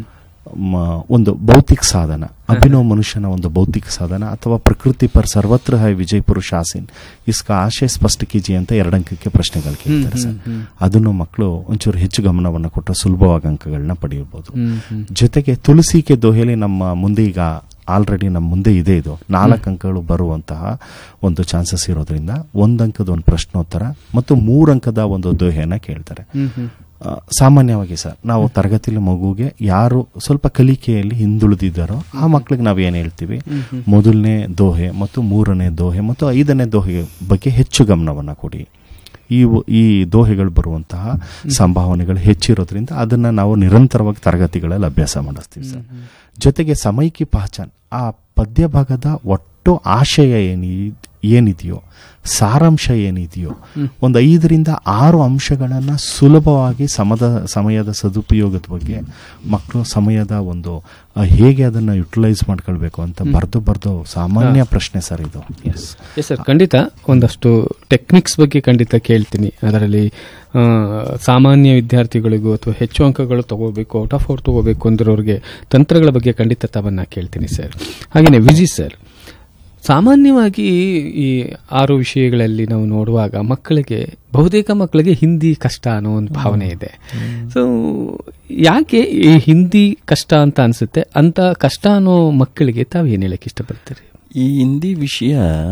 ಒಂದು ಭೌತಿಕ ಸಾಧನ, ಅಭಿನವ ಮನುಷ್ಯನ ಒಂದು ಭೌತಿಕ ಸಾಧನ ಅಥವಾ ಪ್ರಕೃತಿ ಪರ್ ಸರ್ವತ್ರ ಹೈ ವಿಜಯ್ ಪುರುಷ ಆಸೀನ್ ಇಸ್ಕ ಆಶಯ ಸ್ಪಷ್ಟ ಕೀಜಿ ಅಂತ ಎರಡಂಕಕ್ಕೆ ಪ್ರಶ್ನೆಗಳು ಕೇಳ್ತಾರೆ ಸರ್. ಅದನ್ನು ಮಕ್ಕಳು ಒಂಚೂರು ಹೆಚ್ಚು ಗಮನವನ್ನು ಕೊಟ್ಟರೆ ಸುಲಭವಾಗಿ ಅಂಕಗಳನ್ನ ಪಡೆಯಬಹುದು. ಜೊತೆಗೆ ತುಳಸಿಕೆ ದೋಹೆಲಿ ನಮ್ಮ ಮುಂದೆ ಈಗ ಆಲ್ರೆಡಿ ನಮ್ಮ ಮುಂದೆ ಇದೆ, ಇದು ನಾಲ್ಕು ಅಂಕಗಳು ಬರುವಂತಹ ಒಂದು ಚಾನ್ಸಸ್ ಇರೋದ್ರಿಂದ ಒಂದು ಅಂಕದ ಒಂದು ಪ್ರಶ್ನೋತ್ತರ ಮತ್ತು ಮೂರು ಅಂಕದ ಒಂದು ದೋಹೆಯನ್ನ ಕೇಳ್ತಾರೆ. ಸಾಮಾನ್ಯವಾಗಿ ಸರ್ ನಾವು ತರಗತಿಲಿ ಮಗುಗೆ ಯಾರು ಸ್ವಲ್ಪ ಕಲಿಕೆಯಲ್ಲಿ ಹಿಂದುಳಿದಿದ್ದಾರೋ ಆ ಮಕ್ಕಳಿಗೆ ನಾವು ಏನು ಹೇಳ್ತೀವಿ, ಮೊದಲನೇ ದೋಹೆ ಮತ್ತು ಮೂರನೇ ದೋಹೆ ಮತ್ತು ಐದನೇ ದೋಹೆ ಬಗ್ಗೆ ಹೆಚ್ಚು ಗಮನವನ್ನ ಕೊಡಿ. ಈ ಈ ದೋಹೆಗಳು ಬರುವಂತಹ ಸಂಭಾವನೆಗಳು ಹೆಚ್ಚಿರೋದ್ರಿಂದ ಅದನ್ನ ನಾವು ನಿರಂತರವಾಗಿ ತರಗತಿಗಳಲ್ಲಿ ಅಭ್ಯಾಸ ಮಾಡಿಸ್ತೀವಿ ಸರ್. ಜೊತೆಗೆ ಸಮೈಕಿ ಪಹಚಾನ್, ಆ ಪದ್ಯ ಭಾಗದ ಒಟ್ಟು ಆಶಯ ಏನಿ ಏನಿದೆಯೋ ಸಾರಾಂಶ ಏನಿದೆಯೋ ಒಂದು ಐದರಿಂದ ಆರು ಅಂಶಗಳನ್ನ ಸುಲಭವಾಗಿ ಸಮದ ಸಮಯದ ಸದುಪಯೋಗದ ಬಗ್ಗೆ ಮಕ್ಕಳು ಸಮಯದ ಒಂದು ಹೇಗೆ ಅದನ್ನ ಯುಟಿಲೈಸ್ ಮಾಡ್ಕೊಳ್ಬೇಕು ಅಂತ ಬರ್ದು ಬರ್ದು ಸಾಮಾನ್ಯ ಪ್ರಶ್ನೆ ಸರ್ ಇದು. ಎಸ್ ಸರ್, ಖಂಡಿತ ಒಂದಷ್ಟು ಟೆಕ್ನಿಕ್ಸ್ ಬಗ್ಗೆ ಖಂಡಿತ ಕೇಳ್ತೀನಿ. ಅದರಲ್ಲಿ ಸಾಮಾನ್ಯ ವಿದ್ಯಾರ್ಥಿಗಳಿಗೂ ಅಥವಾ ಹೆಚ್ಚು ಅಂಕಗಳು ತಗೋಬೇಕು, ಔಟ್ ಆಫ್ ಔಟ್ ತಗೋಬೇಕು ಅಂದಿರೋರಿಗೆ ತಂತ್ರಗಳ ಬಗ್ಗೆ ಖಂಡಿತ ತವನ್ನ ಕೇಳ್ತೀನಿ ಸರ್. ಹಾಗೆಯೇ ವಿಜಿ ಸರ್, ಸಾಮಾನ್ಯವಾಗಿ ಈ ಆರು ವಿಷಯಗಳಲ್ಲಿ ನಾವು ನೋಡುವಾಗ ಮಕ್ಕಳಿಗೆ ಬಹುತೇಕ ಮಕ್ಕಳಿಗೆ ಹಿಂದಿ ಕಷ್ಟ ಅನ್ನೋ ಒಂದು ಭಾವನೆ ಇದೆ. ಸೊ ಯಾಕೆ ಈ ಹಿಂದಿ ಕಷ್ಟ ಅಂತ ಅನ್ಸುತ್ತೆ? ಅಂತ ಕಷ್ಟ ಅನ್ನೋ ಮಕ್ಕಳಿಗೆ ತಾವು ಏನು ಹೇಳಕ್ಕೆ ಇಷ್ಟಪಡ್ತೀರಿ? ಈ ಹಿಂದಿ ವಿಷಯ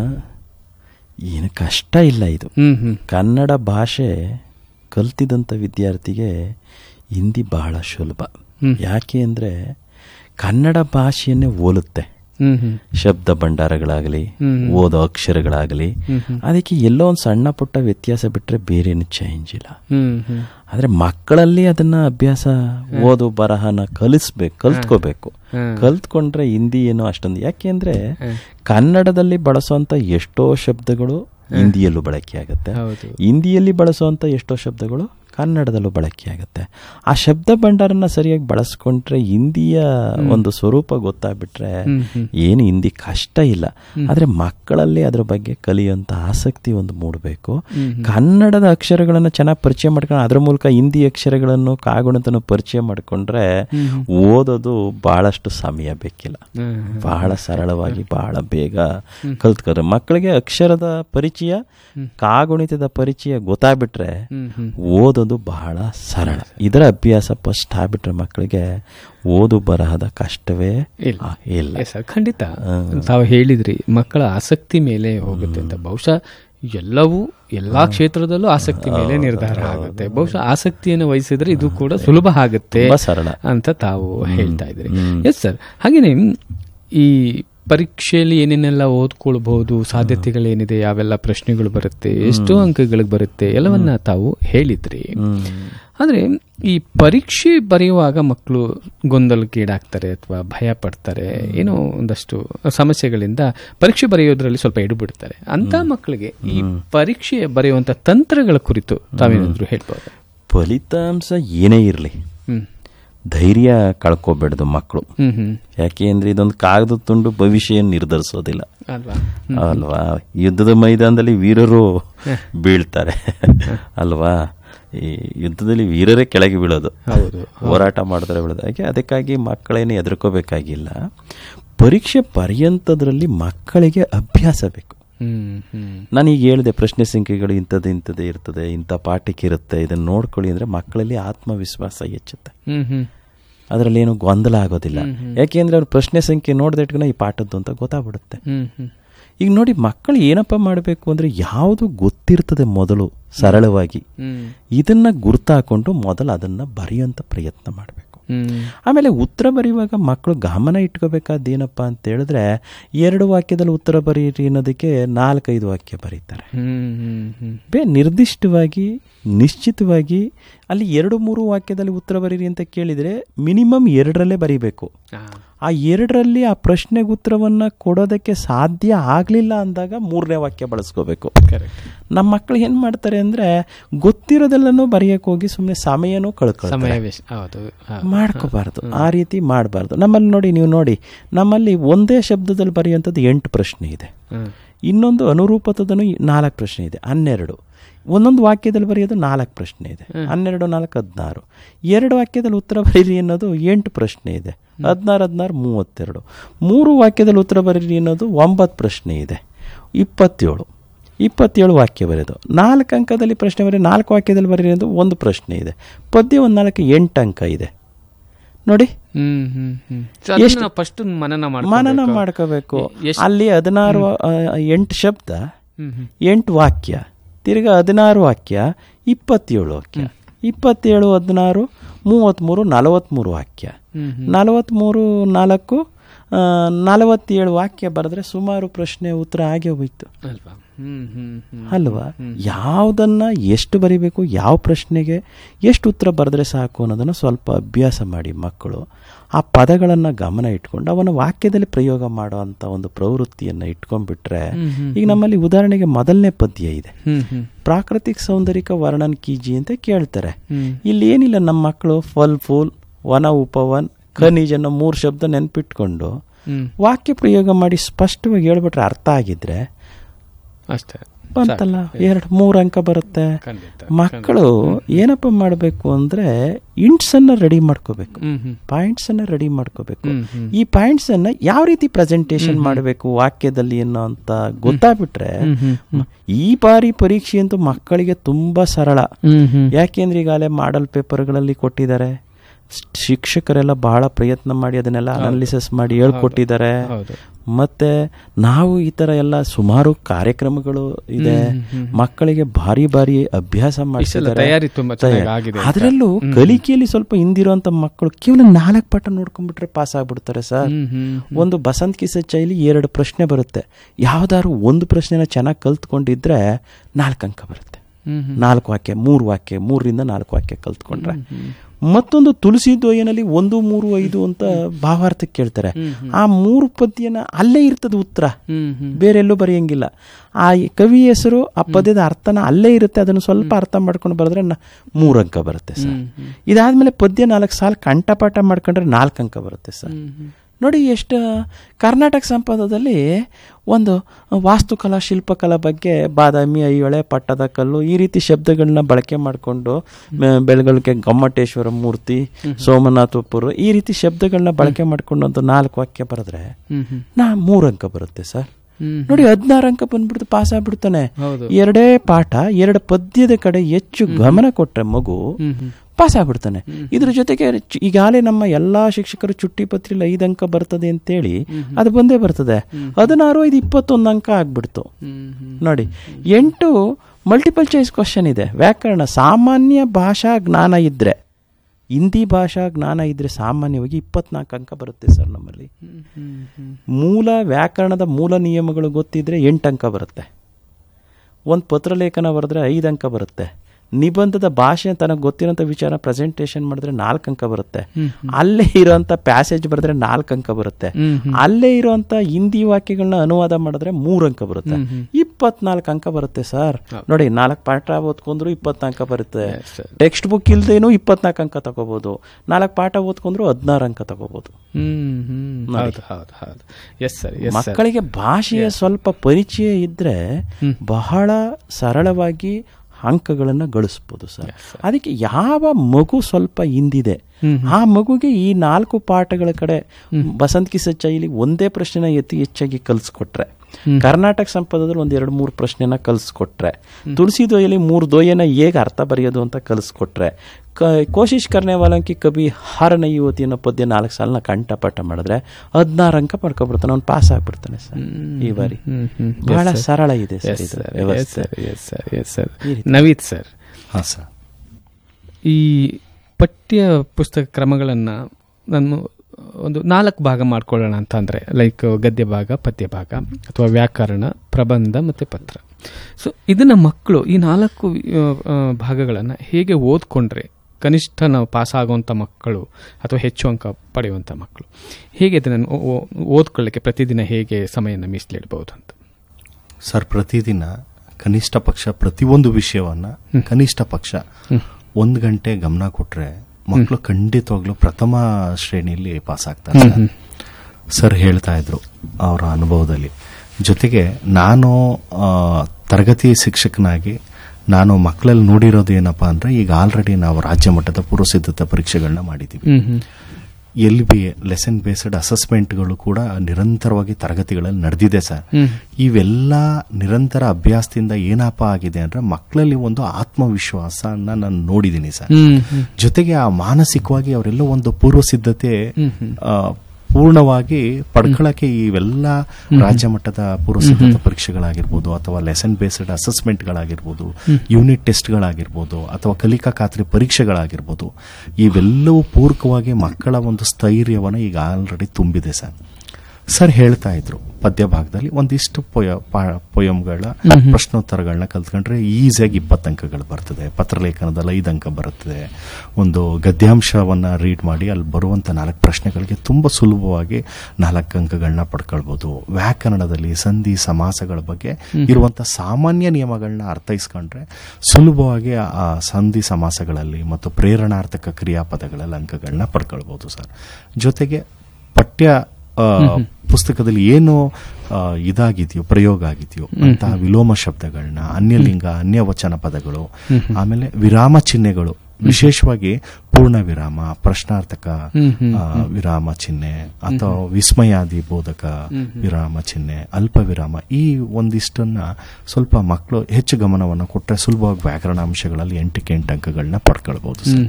ಏನು ಕಷ್ಟ ಇಲ್ಲ, ಇದು ಕನ್ನಡ ಭಾಷೆ ಕಲ್ತಿದಂಥ ವಿದ್ಯಾರ್ಥಿಗೆ ಹಿಂದಿ ಬಹಳ ಸುಲಭ. ಯಾಕೆ ಅಂದರೆ ಕನ್ನಡ ಭಾಷೆಯನ್ನೇ ಹೋಲುತ್ತೆ, ಶಬ್ದ ಭಂಡಾರಗಳಾಗಲಿ ಓದೋ ಅಕ್ಷರಗಳಾಗಲಿ, ಅದಕ್ಕೆ ಎಲ್ಲೋ ಒಂದು ಸಣ್ಣ ಪುಟ್ಟ ವ್ಯತ್ಯಾಸ ಬಿಟ್ರೆ ಬೇರೇನು ಚೇಂಜ್ ಇಲ್ಲ. ಆದ್ರೆ ಮಕ್ಕಳಲ್ಲಿ ಅದನ್ನ ಅಭ್ಯಾಸ ಓದು ಬರಹನ ಕಲಿಸ್ಬೇಕು, ಕಲ್ತ್ಕೋಬೇಕು. ಕಲ್ತ್ಕೊಂಡ್ರೆ ಹಿಂದಿ ಏನೋ ಅಷ್ಟೊಂದು, ಯಾಕೆ ಅಂದ್ರೆ ಕನ್ನಡದಲ್ಲಿ ಬಳಸುವಂತ ಎಷ್ಟೋ ಶಬ್ದಗಳು ಹಿಂದಿಯಲ್ಲೂ ಬಳಕೆ ಆಗುತ್ತೆ, ಹಿಂದಿಯಲ್ಲಿ ಬಳಸುವಂತ ಎಷ್ಟೋ ಶಬ್ದಗಳು ಕನ್ನಡದಲ್ಲೂ ಬಳಕೆಯಾಗುತ್ತೆ. ಆ ಶಬ್ದ ಭಂಡಾರನ ಸರಿಯಾಗಿ ಬಳಸ್ಕೊಂಡ್ರೆ ಹಿಂದಿಯ ಒಂದು ಸ್ವರೂಪ ಗೊತ್ತಾಗ್ಬಿಟ್ರೆ ಏನು ಹಿಂದಿ ಕಷ್ಟ ಇಲ್ಲ. ಆದರೆ ಮಕ್ಕಳಲ್ಲಿ ಅದ್ರ ಬಗ್ಗೆ ಕಲಿಯುವಂಥ ಆಸಕ್ತಿ ಒಂದು ಮೂಡಬೇಕು. ಕನ್ನಡದ ಅಕ್ಷರಗಳನ್ನು ಚೆನ್ನಾಗಿ ಪರಿಚಯ ಮಾಡ್ಕೊಂಡು ಅದ್ರ ಮೂಲಕ ಹಿಂದಿ ಅಕ್ಷರಗಳನ್ನು ಕಾಗುಣಿತನ ಪರಿಚಯ ಮಾಡಿಕೊಂಡ್ರೆ ಓದೋದು ಬಹಳಷ್ಟು ಸಮಯ ಬೇಕಿಲ್ಲ, ಬಹಳ ಸರಳವಾಗಿ ಬಹಳ ಬೇಗ ಕಲ್ತ್ಕೊಂಡ್ರೆ. ಮಕ್ಕಳಿಗೆ ಅಕ್ಷರದ ಪರಿಚಯ, ಕಾಗುಣಿತದ ಪರಿಚಯ ಗೊತ್ತಾಗ್ಬಿಟ್ರೆ ಓದೋದು ಬಹಳ ಸರಳ. ಇದರ ಅಭ್ಯಾಸ ಫಸ್ಟ್ ಆಗ್ಬಿಟ್ರೆ ಮಕ್ಕಳಿಗೆ ಓದು ಬರಹದ ಕಷ್ಟವೇ ಇಲ್ಲ. ಖಂಡಿತ ತಾವು ಹೇಳಿದ್ರಿ ಮಕ್ಕಳ ಆಸಕ್ತಿ ಮೇಲೆ ಹೋಗುತ್ತೆ ಅಂತ. ಬಹುಶಃ ಎಲ್ಲವೂ ಎಲ್ಲಾ ಕ್ಷೇತ್ರದಲ್ಲೂ ಆಸಕ್ತಿ ಮೇಲೆ ನಿರ್ಧಾರ ಆಗುತ್ತೆ. ಬಹುಶಃ ಆಸಕ್ತಿಯನ್ನು ವಹಿಸಿದ್ರೆ ಇದು ಕೂಡ ಸುಲಭ ಆಗುತ್ತೆ ಸರಳ ಅಂತ ತಾವು ಹೇಳ್ತಾ ಇದ್ರಿ. Yes sir. ಹಾಗೇನೆ ಈ ಪರೀಕ್ಷೆಯಲ್ಲಿ ಏನೇನೆಲ್ಲ ಓದ್ಕೊಳ್ಬಹುದು, ಸಾಧ್ಯತೆಗಳೇನಿದೆ, ಯಾವೆಲ್ಲ ಪ್ರಶ್ನೆಗಳು ಬರುತ್ತೆ, ಎಷ್ಟು ಅಂಕಗಳಿಗೆ ಬರುತ್ತೆ, ಎಲ್ಲವನ್ನ ತಾವು ಹೇಳಿದ್ರಿ. ಆದರೆ ಈ ಪರೀಕ್ಷೆ ಬರೆಯುವಾಗ ಮಕ್ಕಳು ಗೊಂದಲಕ್ಕೀಡಾಗ್ತಾರೆ ಅಥವಾ ಭಯ ಪಡ್ತಾರೆ, ಏನೋ ಒಂದಷ್ಟು ಸಮಸ್ಯೆಗಳಿಂದ ಪರೀಕ್ಷೆ ಬರೆಯೋದ್ರಲ್ಲಿ ಸ್ವಲ್ಪ ಎಡುಬಿಡ್ತಾರೆ. ಅಂತ ಮಕ್ಕಳಿಗೆ ಈ ಪರೀಕ್ಷೆ ಬರೆಯುವಂಥ ತಂತ್ರಗಳ ಕುರಿತು ತಾವೇನಾದರೂ ಹೇಳ್ಬೋದು? ಫಲಿತಾಂಶ ಏನೇ ಇರಲಿ ಧೈರ್ಯ ಕಳ್ಕೋಬೇಡ್ದು ಮಕ್ಕಳು. ಯಾಕೆ ಅಂದ್ರೆ ಇದೊಂದು ಕಾಗದ ತುಂಡು ಭವಿಷ್ಯ ನಿರ್ಧರಿಸೋದಿಲ್ಲ ಅಲ್ವಾ. ಯುದ್ಧದ ಮೈದಾನದಲ್ಲಿ ವೀರರು ಬೀಳ್ತಾರೆ ಅಲ್ವಾ. ಈ ಯುದ್ಧದಲ್ಲಿ ವೀರರೇ ಕೆಳಗೆ ಬೀಳೋದು, ಹೋರಾಟ ಮಾಡಿದ್ರೆ ಬೀಳೋದು. ಹಾಗೆ ಅದಕ್ಕಾಗಿ ಮಕ್ಕಳೇನು ಹೆದರ್ಕೋಬೇಕಾಗಿಲ್ಲ. ಪರೀಕ್ಷೆ ಪರ್ಯಂತದ್ರಲ್ಲಿ ಮಕ್ಕಳಿಗೆ ಅಭ್ಯಾಸ ಬೇಕು. ನಾನೀಗ ಹೇಳಿದೆ ಪ್ರಶ್ನೆ ಸಂಖ್ಯೆಗಳು ಇಂಥದ್ದು ಇಂಥದ್ದೇ ಇರ್ತದೆ, ಇಂಥ ಪಾಠಕ್ಕೆ ಇರುತ್ತೆ, ಇದನ್ನು ನೋಡ್ಕೊಳ್ಳಿ ಅಂದ್ರೆ ಮಕ್ಕಳಲ್ಲಿ ಆತ್ಮವಿಶ್ವಾಸ ಹೆಚ್ಚುತ್ತೆ. ಅದರಲ್ಲಿ ಏನು ಗೊಂದಲ ಆಗೋದಿಲ್ಲ. ಯಾಕೆಂದ್ರೆ ಅವ್ರ ಪ್ರಶ್ನೆ ಸಂಖ್ಯೆ ನೋಡ್ದೆ ಇಟ್ಕೊಂಡು ಈ ಪಾಠದ್ದು ಅಂತ ಗೊತ್ತಾಗ್ಬಿಡುತ್ತೆ. ಈಗ ನೋಡಿ ಮಕ್ಕಳು ಏನಪ್ಪ ಮಾಡಬೇಕು ಅಂದ್ರೆ ಯಾವುದು ಗೊತ್ತಿರ್ತದೆ ಮೊದಲು ಸರಳವಾಗಿ ಇದನ್ನ ಗುರ್ತಾಕೊಂಡು ಮೊದಲು ಅದನ್ನ ಬರೆಯುವಂತ ಪ್ರಯತ್ನ ಮಾಡಬೇಕು. ಆಮೇಲೆ ಉತ್ತರ ಬರೆಯುವಾಗ ಮಕ್ಕಳು ಗಮನ ಇಟ್ಕೋಬೇಕಾದ ಏನಪ್ಪ ಅಂತ ಹೇಳಿದ್ರೆ ಎರಡು ವಾಕ್ಯದಲ್ಲಿ ಉತ್ತರ ಬರೀರಿ ಅನ್ನೋದಕ್ಕೆ ನಾಲ್ಕೈದು ವಾಕ್ಯ ಬರೀತಾರೆ. ಬೇ ನಿರ್ದಿಷ್ಟವಾಗಿ ನಿಶ್ಚಿತವಾಗಿ ಅಲ್ಲಿ ಎರಡು ಮೂರು ವಾಕ್ಯದಲ್ಲಿ ಉತ್ತರ ಬರೀರಿ ಅಂತ ಕೇಳಿದರೆ ಮಿನಿಮಮ್ ಎರಡರಲ್ಲೇ ಬರೀಬೇಕು. ಆ ಎರಡರಲ್ಲಿ ಆ ಪ್ರಶ್ನೆಗೆ ಉತ್ತರವನ್ನು ಕೊಡೋದಕ್ಕೆ ಸಾಧ್ಯ ಆಗಲಿಲ್ಲ ಅಂದಾಗ ಮೂರನೇ ವಾಕ್ಯ ಬಳಸ್ಕೋಬೇಕು. ನಮ್ಮ ಮಕ್ಕಳು ಏನು ಮಾಡ್ತಾರೆ ಅಂದರೆ ಗೊತ್ತಿರೋದೆಲ್ಲನೂ ಬರೆಯೋಕೆ ಹೋಗಿ ಸುಮ್ಮನೆ ಸಮಯನೂ ಕಳ್ಕೊಳ್ತಾರೆ. ಮಾಡ್ಕೋಬಾರ್ದು, ಆ ರೀತಿ ಮಾಡಬಾರ್ದು. ನಮ್ಮಲ್ಲಿ ನೋಡಿ, ನೀವು ನೋಡಿ ನಮ್ಮಲ್ಲಿ ಒಂದೇ ಶಬ್ದದಲ್ಲಿ ಬರೆಯುವಂಥದ್ದು ಎಂಟು ಪ್ರಶ್ನೆ ಇದೆ, ಇನ್ನೊಂದು ಅನುರೂಪತದನು ನಾಲ್ಕು ಪ್ರಶ್ನೆ ಇದೆ, ಹನ್ನೆರಡು. ಒಂದೊಂದು ವಾಕ್ಯದಲ್ಲಿ ಬರೆಯೋದು ನಾಲ್ಕು ಪ್ರಶ್ನೆ ಇದೆ, ಹನ್ನೆರಡು ನಾಲ್ಕು ಹದಿನಾರು. ಎರಡು ವಾಕ್ಯದಲ್ಲಿ ಉತ್ತರ ಬರೀರಿ ಅನ್ನೋದು ಎಂಟು ಪ್ರಶ್ನೆ ಇದೆ, ಹದಿನಾರು ಹದಿನಾರು ಮೂವತ್ತೆರಡು. ಮೂರು ವಾಕ್ಯದಲ್ಲಿ ಉತ್ತರ ಬರೀರಿ ಅನ್ನೋದು ಒಂಬತ್ತು ಪ್ರಶ್ನೆ ಇದೆ, ಇಪ್ಪತ್ತೇಳು. ಇಪ್ಪತ್ತೇಳು ವಾಕ್ಯ ಬರೆಯೋದು. ನಾಲ್ಕು ಅಂಕದಲ್ಲಿ ಪ್ರಶ್ನೆ ಬರೀ ನಾಲ್ಕು ವಾಕ್ಯದಲ್ಲಿ ಬರೀರಿ ಅನ್ನೋದು ಒಂದು ಪ್ರಶ್ನೆ ಇದೆ. ಪದ್ಯ ಒಂದು ನಾಲ್ಕು ಎಂಟು ಅಂಕ ಇದೆ ನೋಡಿ. ಫಸ್ಟ್ ಮನನ ಮಾಡ್ಕೋಬೇಕು. ಅಲ್ಲಿ ಹದಿನಾರು ಎಂಟು ಶಬ್ದ ಎಂಟು ವಾಕ್ಯ, ತಿರ್ಗಾ ಹದಿನಾರು ವಾಕ್ಯ ಇಪ್ಪತ್ತೇಳು ವಾಕ್ಯ, ಇಪ್ಪತ್ತೇಳು ಹದಿನಾರು ಮೂವತ್ತ್ಮೂರು ನಲವತ್ತ್ಮೂರು ವಾಕ್ಯ, ನಲವತ್ತ್ಮೂರು ನಾಲ್ಕು ನಲವತ್ತೇಳು ವಾಕ್ಯ ಬರೆದ್ರೆ ಸುಮಾರು ಪ್ರಶ್ನೆ ಉತ್ತರ ಆಗೇ ಹೋಯ್ತು ಅಲ್ವಾ. ಯಾವುದನ್ನ ಎಷ್ಟು ಬರಿಬೇಕು, ಯಾವ ಪ್ರಶ್ನೆಗೆ ಎಷ್ಟು ಉತ್ತರ ಬರೆದ್ರೆ ಸಾಕು ಅನ್ನೋದನ್ನು ಸ್ವಲ್ಪ ಅಭ್ಯಾಸ ಮಾಡಿ ಮಕ್ಕಳು ಆ ಪದಗಳನ್ನು ಗಮನ ಇಟ್ಕೊಂಡು ಅವನ ವಾಕ್ಯದಲ್ಲಿ ಪ್ರಯೋಗ ಮಾಡುವಂಥ ಒಂದು ಪ್ರವೃತ್ತಿಯನ್ನು ಇಟ್ಕೊಂಡ್ಬಿಟ್ರೆ, ಈಗ ನಮ್ಮಲ್ಲಿ ಉದಾಹರಣೆಗೆ ಮೊದಲನೇ ಪದ್ಯ ಇದೆ, ಪ್ರಾಕೃತಿಕ ಸೌಂದರ್ಯಕ ವರ್ಣನ್ ಕೀಜಿ ಅಂತ ಕೇಳ್ತಾರೆ. ಇಲ್ಲಿ ಏನಿಲ್ಲ, ನಮ್ಮ ಮಕ್ಕಳು ಫಲ್ ಫೂಲ್ ವನ ಉಪವನ್ ಖನಿಜ್ ಅನ್ನೋ ಮೂರು ಶಬ್ದ ನೆನ್ಪಿಟ್ಕೊಂಡು ವಾಕ್ಯ ಪ್ರಯೋಗ ಮಾಡಿ ಸ್ಪಷ್ಟವಾಗಿ ಹೇಳ್ಬಿಟ್ರೆ ಅರ್ಥ ಆಗಿದ್ರೆ ಅಷ್ಟೇ ಬಂತಲ್ಲ, ಎರಡು ಮೂರು ಅಂಕ ಬರುತ್ತೆ. ಮಕ್ಕಳು ಏನಪ್ಪ ಮಾಡಬೇಕು ಅಂದ್ರೆ ಇಂಟ್ಸ್ ಅನ್ನ ರೆಡಿ ಮಾಡ್ಕೋಬೇಕು, ಪಾಯಿಂಟ್ಸ್ ಅನ್ನ ರೆಡಿ ಮಾಡ್ಕೋಬೇಕು. ಈ ಪಾಯಿಂಟ್ಸ್ ಅನ್ನ ಯಾವ ರೀತಿ ಪ್ರೆಸೆಂಟೇಶನ್ ಮಾಡಬೇಕು ವಾಕ್ಯದಲ್ಲಿ ಅನ್ನೋ ಅಂತ ಗೊತ್ತಾಗ್ಬಿಟ್ರೆ ಈ ಬಾರಿ ಪರೀಕ್ಷೆ ಅಂತೂ ಮಕ್ಕಳಿಗೆ ತುಂಬಾ ಸರಳ. ಯಾಕೆಂದ್ರೆ ಈಗಾಗಲೇ ಮಾಡಲ್ ಪೇಪರ್ಗಳಲ್ಲಿ ಕೊಟ್ಟಿದ್ದಾರೆ, ಶಿಕ್ಷಕರೆಲ್ಲ ಬಹಳ ಪ್ರಯತ್ನ ಮಾಡಿ ಅದನ್ನೆಲ್ಲ ಅನಾಲಿಸಿಸ್ ಮಾಡಿ ಹೇಳ್ಕೊಟ್ಟಿದ್ದಾರೆ. ಮತ್ತೆ ನಾವು ಈ ತರ ಎಲ್ಲ ಸುಮಾರು ಕಾರ್ಯಕ್ರಮಗಳು ಇದೆ, ಮಕ್ಕಳಿಗೆ ಭಾರಿ ಭಾರಿ ಅಭ್ಯಾಸ ಮಾಡಿಸಿದ್ದಾರೆ. ಅದರಲ್ಲೂ ಕಲಿಕೆಯಲ್ಲಿ ಸ್ವಲ್ಪ ಹಿಂದಿರುವಂತ ಮಕ್ಕಳು ಕೇವಲ ನಾಲ್ಕು ಪಾಠ ನೋಡ್ಕೊಂಡ್ಬಿಟ್ರೆ ಪಾಸ್ ಆಗ್ಬಿಡ್ತಾರೆ ಸರ್. ಒಂದು ಬಸಂತ್ ಕಿಸ ಚೈಲಿ ಎರಡು ಪ್ರಶ್ನೆ ಬರುತ್ತೆ, ಯಾವ್ದಾದ್ರು ಒಂದು ಪ್ರಶ್ನೆನ ಚೆನ್ನಾಗಿ ಕಲ್ತ್ಕೊಂಡಿದ್ರೆ ನಾಲ್ಕು ಅಂಕ ಬರುತ್ತೆ. ನಾಲ್ಕು ವಾಕ್ಯ, ಮೂರು ವಾಕ್ಯ, ಮೂರರಿಂದ ನಾಲ್ಕು ವಾಕ್ಯ ಕಲ್ತ್ಕೊಂಡ್ರೆ. ಮತ್ತೊಂದು ತುಳಸಿ ದ್ವಯನಲ್ಲಿ ಒಂದು ಮೂರು ಐದು ಅಂತ ಭಾವಾರ್ಥಕ್ಕೆ ಕೇಳ್ತಾರೆ. ಆ ಮೂರು ಪದ್ಯನ ಅಲ್ಲೇ ಇರ್ತದೆ ಉತ್ತರ, ಬೇರೆ ಎಲ್ಲೂ ಬರೆಯಂಗಿಲ್ಲ. ಆ ಕವಿ ಹೆಸರು, ಆ ಪದ್ಯದ ಅರ್ಥನ ಅಲ್ಲೇ ಇರುತ್ತೆ. ಅದನ್ನು ಸ್ವಲ್ಪ ಅರ್ಥ ಮಾಡ್ಕೊಂಡು ಬರೆದ್ರೆ ಮೂರು ಅಂಕ ಬರುತ್ತೆ ಸರ್. ಇದಾದ್ಮೇಲೆ ಪದ್ಯ ನಾಲ್ಕು ಸಾಲ ಕಂಠಪಾಠ ಮಾಡ್ಕೊಂಡ್ರೆ ನಾಲ್ಕು ಅಂಕ ಬರುತ್ತೆ ಸರ್. ನೋಡಿ ಎಷ್ಟು ಕರ್ನಾಟಕ ಸಂಪದದಲ್ಲಿ ಒಂದು ವಾಸ್ತುಕಲಾ ಶಿಲ್ಪಕಲಾ ಬಗ್ಗೆ ಬಾದಾಮಿ, ಐಹೊಳೆ, ಪಟ್ಟದ ಕಲ್ಲು ಈ ರೀತಿ ಶಬ್ದಗಳನ್ನ ಬಳಕೆ ಮಾಡಿಕೊಂಡು ಬೆಳಗಳಿಗೆ ಗೊಮ್ಮಟೇಶ್ವರ ಮೂರ್ತಿ, ಸೋಮನಾಥಪುರ ಈ ರೀತಿ ಶಬ್ದಗಳನ್ನ ಬಳಕೆ ಮಾಡ್ಕೊಂಡು ಒಂದು ನಾಲ್ಕು ವಾಕ್ಯ ಬರೆದ್ರೆ ನಾ ಮೂರು ಅಂಕ ಬರುತ್ತೆ ಸರ್. ನೋಡಿ ಹದಿನಾರು ಅಂಕ ಬಂದ್ಬಿಡ್ತು, ಪಾಸ್ ಆಗ್ಬಿಡ್ತಾನೆ. ಎರಡೇ ಪಾಠ ಎರಡು ಪದ್ಯದ ಕಡೆ ಹೆಚ್ಚು ಗಮನ ಕೊಟ್ರೆ ಮಗು ಪಾಸ್ ಆಗ್ಬಿಡ್ತಾನೆ. ಇದ್ರ ಜೊತೆಗೆ ಈಗಾಗಲೇ ನಮ್ಮ ಎಲ್ಲಾ ಶಿಕ್ಷಕರು ಚುಟ್ಟಿ ಪತ್ರಿಲಿ ಐದು ಅಂಕ ಬರ್ತದೆ ಅಂತೇಳಿ ಅದು ಬಂದೇ ಬರ್ತದೆ. ಹದಿನಾರು ಐದು ಇಪ್ಪತ್ತೊಂದು ಅಂಕ ಆಗ್ಬಿಡ್ತು. ನೋಡಿ, ಎಂಟು ಮಲ್ಟಿಪಲ್ ಚಾಯ್ಸ್ ಕ್ವಶನ್ ಇದೆ. ವ್ಯಾಕರಣ ಸಾಮಾನ್ಯ ಭಾಷಾ ಜ್ಞಾನ ಇದ್ರೆ, ಹಿಂದಿ ಭಾಷಾ ಜ್ಞಾನ ಇದ್ರೆ ಸಾಮಾನ್ಯವಾಗಿ ಇಪ್ಪತ್ನಾಲ್ಕು ಅಂಕ ಬರುತ್ತೆ ಸರ್ ನಮ್ಮಲ್ಲಿ. ಮೂಲ ವ್ಯಾಕರಣದ ಮೂಲ ನಿಯಮಗಳು ಗೊತ್ತಿದ್ರೆ ಎಂಟು ಅಂಕ ಬರುತ್ತೆ. ಒಂದು ಪತ್ರಲೇಖನ ಬರೆದ್ರೆ ಐದು ಅಂಕ ಬರುತ್ತೆ. ನಿಬಂಧದ ಭಾಷೆ ತನಗೆ ಗೊತ್ತಿರೋಂಥ ವಿಚಾರ ಪ್ರೆಸೆಂಟೇಷನ್ ಮಾಡಿದ್ರೆ ನಾಲ್ಕು ಅಂಕ ಬರುತ್ತೆ. ಅಲ್ಲೇ ಇರೋಂಥ ಪ್ಯಾಸೇಜ್ ಬರೆದ್ರೆ ನಾಲ್ಕು ಅಂಕ ಬರುತ್ತೆ. ಅಲ್ಲೇ ಇರೋಂಥ ಹಿಂದಿ ವಾಕ್ಯಗಳನ್ನ ಅನುವಾದ ಮಾಡಿದ್ರೆ ಮೂರು ಅಂಕ ಬರುತ್ತೆ. ಇಪ್ಪತ್ನಾಲ್ಕು ಅಂಕ ಬರುತ್ತೆ ಸರ್. ನೋಡಿ, ನಾಲ್ಕು ಪಾಠ ಓದ್ಕೊಂಡ್ರು ಇಪ್ಪತ್ನಾಲ್ಕು ಅಂಕ ಬರುತ್ತೆ. ಟೆಕ್ಸ್ಟ್ ಬುಕ್ ಇಲ್ದೇನು ಇಪ್ಪತ್ನಾಲ್ಕು ಅಂಕ ತಗೋಬಹುದು. ನಾಲ್ಕು ಪಾಠ ಓದ್ಕೊಂಡ್ರು ಹದಿನಾರು ಅಂಕ ತಗೋಬಹುದು. ಮಕ್ಕಳಿಗೆ ಭಾಷೆಯ ಸ್ವಲ್ಪ ಪರಿಚಯ ಇದ್ರೆ ಬಹಳ ಸರಳವಾಗಿ ಅಂಕಗಳನ್ನು ಗಳಿಸ್ಬೋದು ಸರ್. ಅದಕ್ಕೆ ಯಾವ ಮಗು ಸ್ವಲ್ಪ ಹಿಂದಿದೆ ಆ ಮಗುಗೆ ಈ ನಾಲ್ಕು ಪಾಠಗಳ ಕಡೆ ಬಸಂತ್ ಕಿ ಸಚ್ಚಾಯಿಲಿ ಒಂದೇ ಪ್ರಶ್ನೆನ ಎತ್ತಿ ಹೆಚ್ಚಾಗಿ ಕಲಿಸ್ಕೊಟ್ರೆ, ಕರ್ನಾಟಕ ಸಂಪದದಲ್ಲಿ ಒಂದ್ ಎರಡು ಮೂರು ಪ್ರಶ್ನೆನ ಕಲಿಸ್ಕೊಟ್ರೆ, ತುಳಸಿ ದೋಯಲ್ಲಿ ಮೂರು ದೋಯನ ಹೇಗೆ ಅರ್ಥ ಬರೆಯೋದು ಅಂತ ಕಲಿಸ್ಕೊಟ್ರೆ, ಕೋಶಿಶ್ ಕರ್ನೆವಾಲಂಕಿ ಕವಿ ಹಾರನ ಯುವತಿ ಅನ್ನೋ ಪದ್ಯ ನಾಲ್ಕು ಸಾಲನ ಕಂಠಪಾಠ ಮಾಡಿದ್ರೆ ಹದಿನಾರು ಅಂಕ ಪಡ್ಕೊಬಿಡ್ತಾನೆ, ಅವ್ನು ಪಾಸ್ ಆಗ್ಬಿಡ್ತಾನೆ ಸರ್. ಈ ಬಾರಿ ಬಹಳ ಸರಳ ಇದೆ ಸರ್. ನವೀತ್ ಸರ್, ಈ ಪಠ್ಯ ಪುಸ್ತಕ ಕ್ರಮಗಳನ್ನು ನಾನು ಒಂದು ನಾಲ್ಕು ಭಾಗ ಮಾಡ್ಕೊಳ್ಳೋಣ ಅಂತ ಅಂದರೆ, ಲೈಕ್ ಗದ್ಯ ಭಾಗ, ಪದ್ಯ ಭಾಗ, ಅಥವಾ ವ್ಯಾಕರಣ, ಪ್ರಬಂಧ ಮತ್ತು ಪತ್ರ. ಸೊ ಇದನ್ನು ಮಕ್ಕಳು ಈ ನಾಲ್ಕು ಭಾಗಗಳನ್ನು ಹೇಗೆ ಓದ್ಕೊಂಡ್ರೆ ಕನಿಷ್ಠ ನಾವು ಪಾಸ್ ಆಗುವಂಥ ಮಕ್ಕಳು ಅಥವಾ ಹೆಚ್ಚು ಅಂಕ ಪಡೆಯುವಂಥ ಮಕ್ಕಳು ಹೇಗೆ ಇದನ್ನು ಓದ್ಕೊಳ್ಳಿಕ್ಕೆ ಪ್ರತಿದಿನ ಹೇಗೆ ಸಮಯನ ಮೀಸಲಿಡ್ಬೋದು ಅಂತ? ಸರ್, ಪ್ರತಿದಿನ ಕನಿಷ್ಠ ಪಕ್ಷ ಪ್ರತಿಯೊಂದು ವಿಷಯವನ್ನು ಕನಿಷ್ಠ ಪಕ್ಷ ಒಂದು ಗಂಟೆ ಗಮನ ಕೊಟ್ಟರೆ ಮಕ್ಕಳು ಖಂಡಿತವಾಗ್ಲೂ ಪ್ರಥಮ ಶ್ರೇಣಿಯಲ್ಲಿ ಪಾಸ್ ಆಗ್ತಾರೆ. ಸರ್ ಹೇಳ್ತಾ ಇದ್ರು ಅವರ ಅನುಭವದಲ್ಲಿ. ಜೊತೆಗೆ ನಾನು ತರಗತಿ ಶಿಕ್ಷಕನಾಗಿ ನಾನು ಮಕ್ಕಳಲ್ಲಿ ನೋಡಿರೋದು ಏನಪ್ಪಾ ಅಂದ್ರೆ, ಈಗ ಆಲ್ರೆಡಿ ನಾವು ರಾಜ್ಯ ಮಟ್ಟದ ಪೂರ್ವ ಸಿದ್ಧತಾ ಪರೀಕ್ಷೆಗಳನ್ನ ಮಾಡಿದ್ದೀವಿ. ಎಲ್ ಬಿ ಲೆಸನ್ ಬೇಸ್ಡ್ ಅಸೆಸ್ಮೆಂಟ್ಗಳು ಕೂಡ ನಿರಂತರವಾಗಿ ತರಗತಿಗಳಲ್ಲಿ ನಡೆದಿದೆ ಸರ್. ಇವೆಲ್ಲ ನಿರಂತರ ಅಭ್ಯಾಸದಿಂದ ಏನಪ್ಪ ಆಗಿದೆ ಅಂದ್ರೆ, ಮಕ್ಕಳಲ್ಲಿ ಒಂದು ಆತ್ಮವಿಶ್ವಾಸನ ನಾನು ನೋಡಿದ್ದೀನಿ ಸರ್. ಜೊತೆಗೆ ಆ ಮಾನಸಿಕವಾಗಿ ಅವರೆಲ್ಲ ಒಂದು ಪೂರ್ವ ಸಿದ್ಧತೆ ಪೂರ್ಣವಾಗಿ ಪಡ್ಕೊಳ್ಳಕ್ಕೆ ಇವೆಲ್ಲ ರಾಜ್ಯ ಮಟ್ಟದ ಪೂರ್ವ ಸಿದ್ಧತಾ ಪರೀಕ್ಷೆಗಳಾಗಿರ್ಬೋದು, ಅಥವಾ ಲೆಸನ್ ಬೇಸ್ಡ್ ಅಸೆಸ್ಮೆಂಟ್ಗಳಾಗಿರ್ಬೋದು, ಯೂನಿಟ್ ಟೆಸ್ಟ್ಗಳಾಗಿರ್ಬೋದು, ಅಥವಾ ಕಲಿಕಾ ಖಾತ್ರಿ ಪರೀಕ್ಷೆಗಳಾಗಿರ್ಬೋದು, ಇವೆಲ್ಲವೂ ಪೂರಕವಾಗಿ ಮಕ್ಕಳ ಒಂದು ಸ್ಥೈರ್ಯವನ್ನು ಈಗ ಆಲ್ರೆಡಿ ತುಂಬಿದೆ ಸರ್. ಸರ್ ಹೇಳ್ತಾ ಇದ್ರು ಪದ್ಯ ಭಾಗದಲ್ಲಿ ಒಂದಿಷ್ಟು ಪೊಯ ಪೊಯಮ್ಗಳ ಪ್ರಶ್ನೋತ್ತರಗಳನ್ನ ಕಲ್ತ್ಕೊಂಡ್ರೆ ಈಸಿಯಾಗಿ ಇಪ್ಪತ್ತು ಅಂಕಗಳು ಬರ್ತದೆ. ಪತ್ರಲೇಖನದಲ್ಲಿ ಐದು ಅಂಕ ಬರುತ್ತದೆ. ಒಂದು ಗದ್ಯಾಂಶವನ್ನ ರೀಡ್ ಮಾಡಿ ಅಲ್ಲಿ ಬರುವಂತ ನಾಲ್ಕು ಪ್ರಶ್ನೆಗಳಿಗೆ ತುಂಬಾ ಸುಲಭವಾಗಿ ನಾಲ್ಕು ಅಂಕಗಳನ್ನ ಪಡ್ಕೊಳ್ಬಹುದು. ವ್ಯಾಕರಣದಲ್ಲಿ ಸಂಧಿ ಸಮಾಸಗಳ ಬಗ್ಗೆ ಇರುವಂತಹ ಸಾಮಾನ್ಯ ನಿಯಮಗಳನ್ನ ಅರ್ಥೈಸ್ಕೊಂಡ್ರೆ ಸುಲಭವಾಗಿ ಆ ಸಂಧಿ ಸಮಾಸಗಳಲ್ಲಿ ಮತ್ತು ಪ್ರೇರಣಾರ್ಥಕ ಕ್ರಿಯಾಪದಗಳಲ್ಲಿ ಅಂಕಗಳನ್ನ ಪಡ್ಕೊಳ್ಬಹುದು ಸರ್. ಜೊತೆಗೆ ಪಠ್ಯ ಪುಸ್ತಕದಲ್ಲಿ ಏನು ಇದಾಗಿದೆಯೋ, ಪ್ರಯೋಗ ಆಗಿದೆಯೋ ಅಂತಹ ವಿಲೋಮ ಶಬ್ದಗಳನ್ನ, ಅನ್ಯಲಿಂಗ ಅನ್ಯವಚನ ಪದಗಳು, ಆಮೇಲೆ ವಿರಾಮ ಚಿಹ್ನೆಗಳು, ವಿಶೇಷವಾಗಿ ಪೂರ್ಣ ವಿರಾಮ, ಪ್ರಶ್ನಾರ್ಥಕ ವಿರಾಮ ಚಿಹ್ನೆ, ಅಥವಾ ವಿಸ್ಮಯಾದಿ ಬೋಧಕ ವಿರಾಮ ಚಿಹ್ನೆ, ಅಲ್ಪ ವಿರಾಮ, ಈ ಒಂದಿಷ್ಟನ್ನ ಸ್ವಲ್ಪ ಮಕ್ಕಳು ಹೆಚ್ಚು ಗಮನವನ್ನು ಕೊಟ್ಟರೆ ಸುಲಭವಾಗಿ ವ್ಯಾಕರಣ ಅಂಶಗಳಲ್ಲಿ ಎಂಟಕ್ಕೆ ಎಂಟು ಅಂಕಗಳನ್ನ ಪಡ್ಕೊಳ್ಬಹುದು ಸರ್.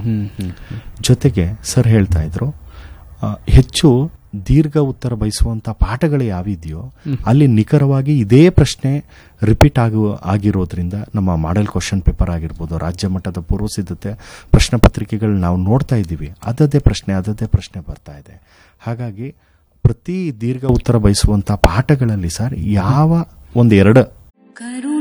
ಜೊತೆಗೆ ಸರ್ ಹೇಳ್ತಾ ಇದ್ರು ಹೆಚ್ಚು ದೀರ್ಘ ಉತ್ತರ ಬಯಸುವಂತ ಪಾಠಗಳು ಯಾವಿದೆಯೋ ಅಲ್ಲಿ ನಿಖರವಾಗಿ ಇದೇ ಪ್ರಶ್ನೆ ರಿಪೀಟ್ ಆಗಿ ಆಗಿರೋದ್ರಿಂದ ನಮ್ಮ ಮಾಡೆಲ್ ಕ್ವಶನ್ ಪೇಪರ್ ಆಗಿರ್ಬೋದು, ರಾಜ್ಯ ಮಟ್ಟದ ಪೂರ್ವ ಸಿದ್ಧತೆ ಪ್ರಶ್ನೆ ಪತ್ರಿಕೆಗಳು ನಾವು ನೋಡ್ತಾ ಇದ್ದೀವಿ, ಅದದೇ ಪ್ರಶ್ನೆ ಅದದೇ ಪ್ರಶ್ನೆ ಬರ್ತಾ ಇದೆ. ಹಾಗಾಗಿ ಪ್ರತಿ ದೀರ್ಘ ಉತ್ತರ ಬಯಸುವಂತ ಪಾಠಗಳಲ್ಲಿ ಸರ್ ಯಾವ ಒಂದೆರಡು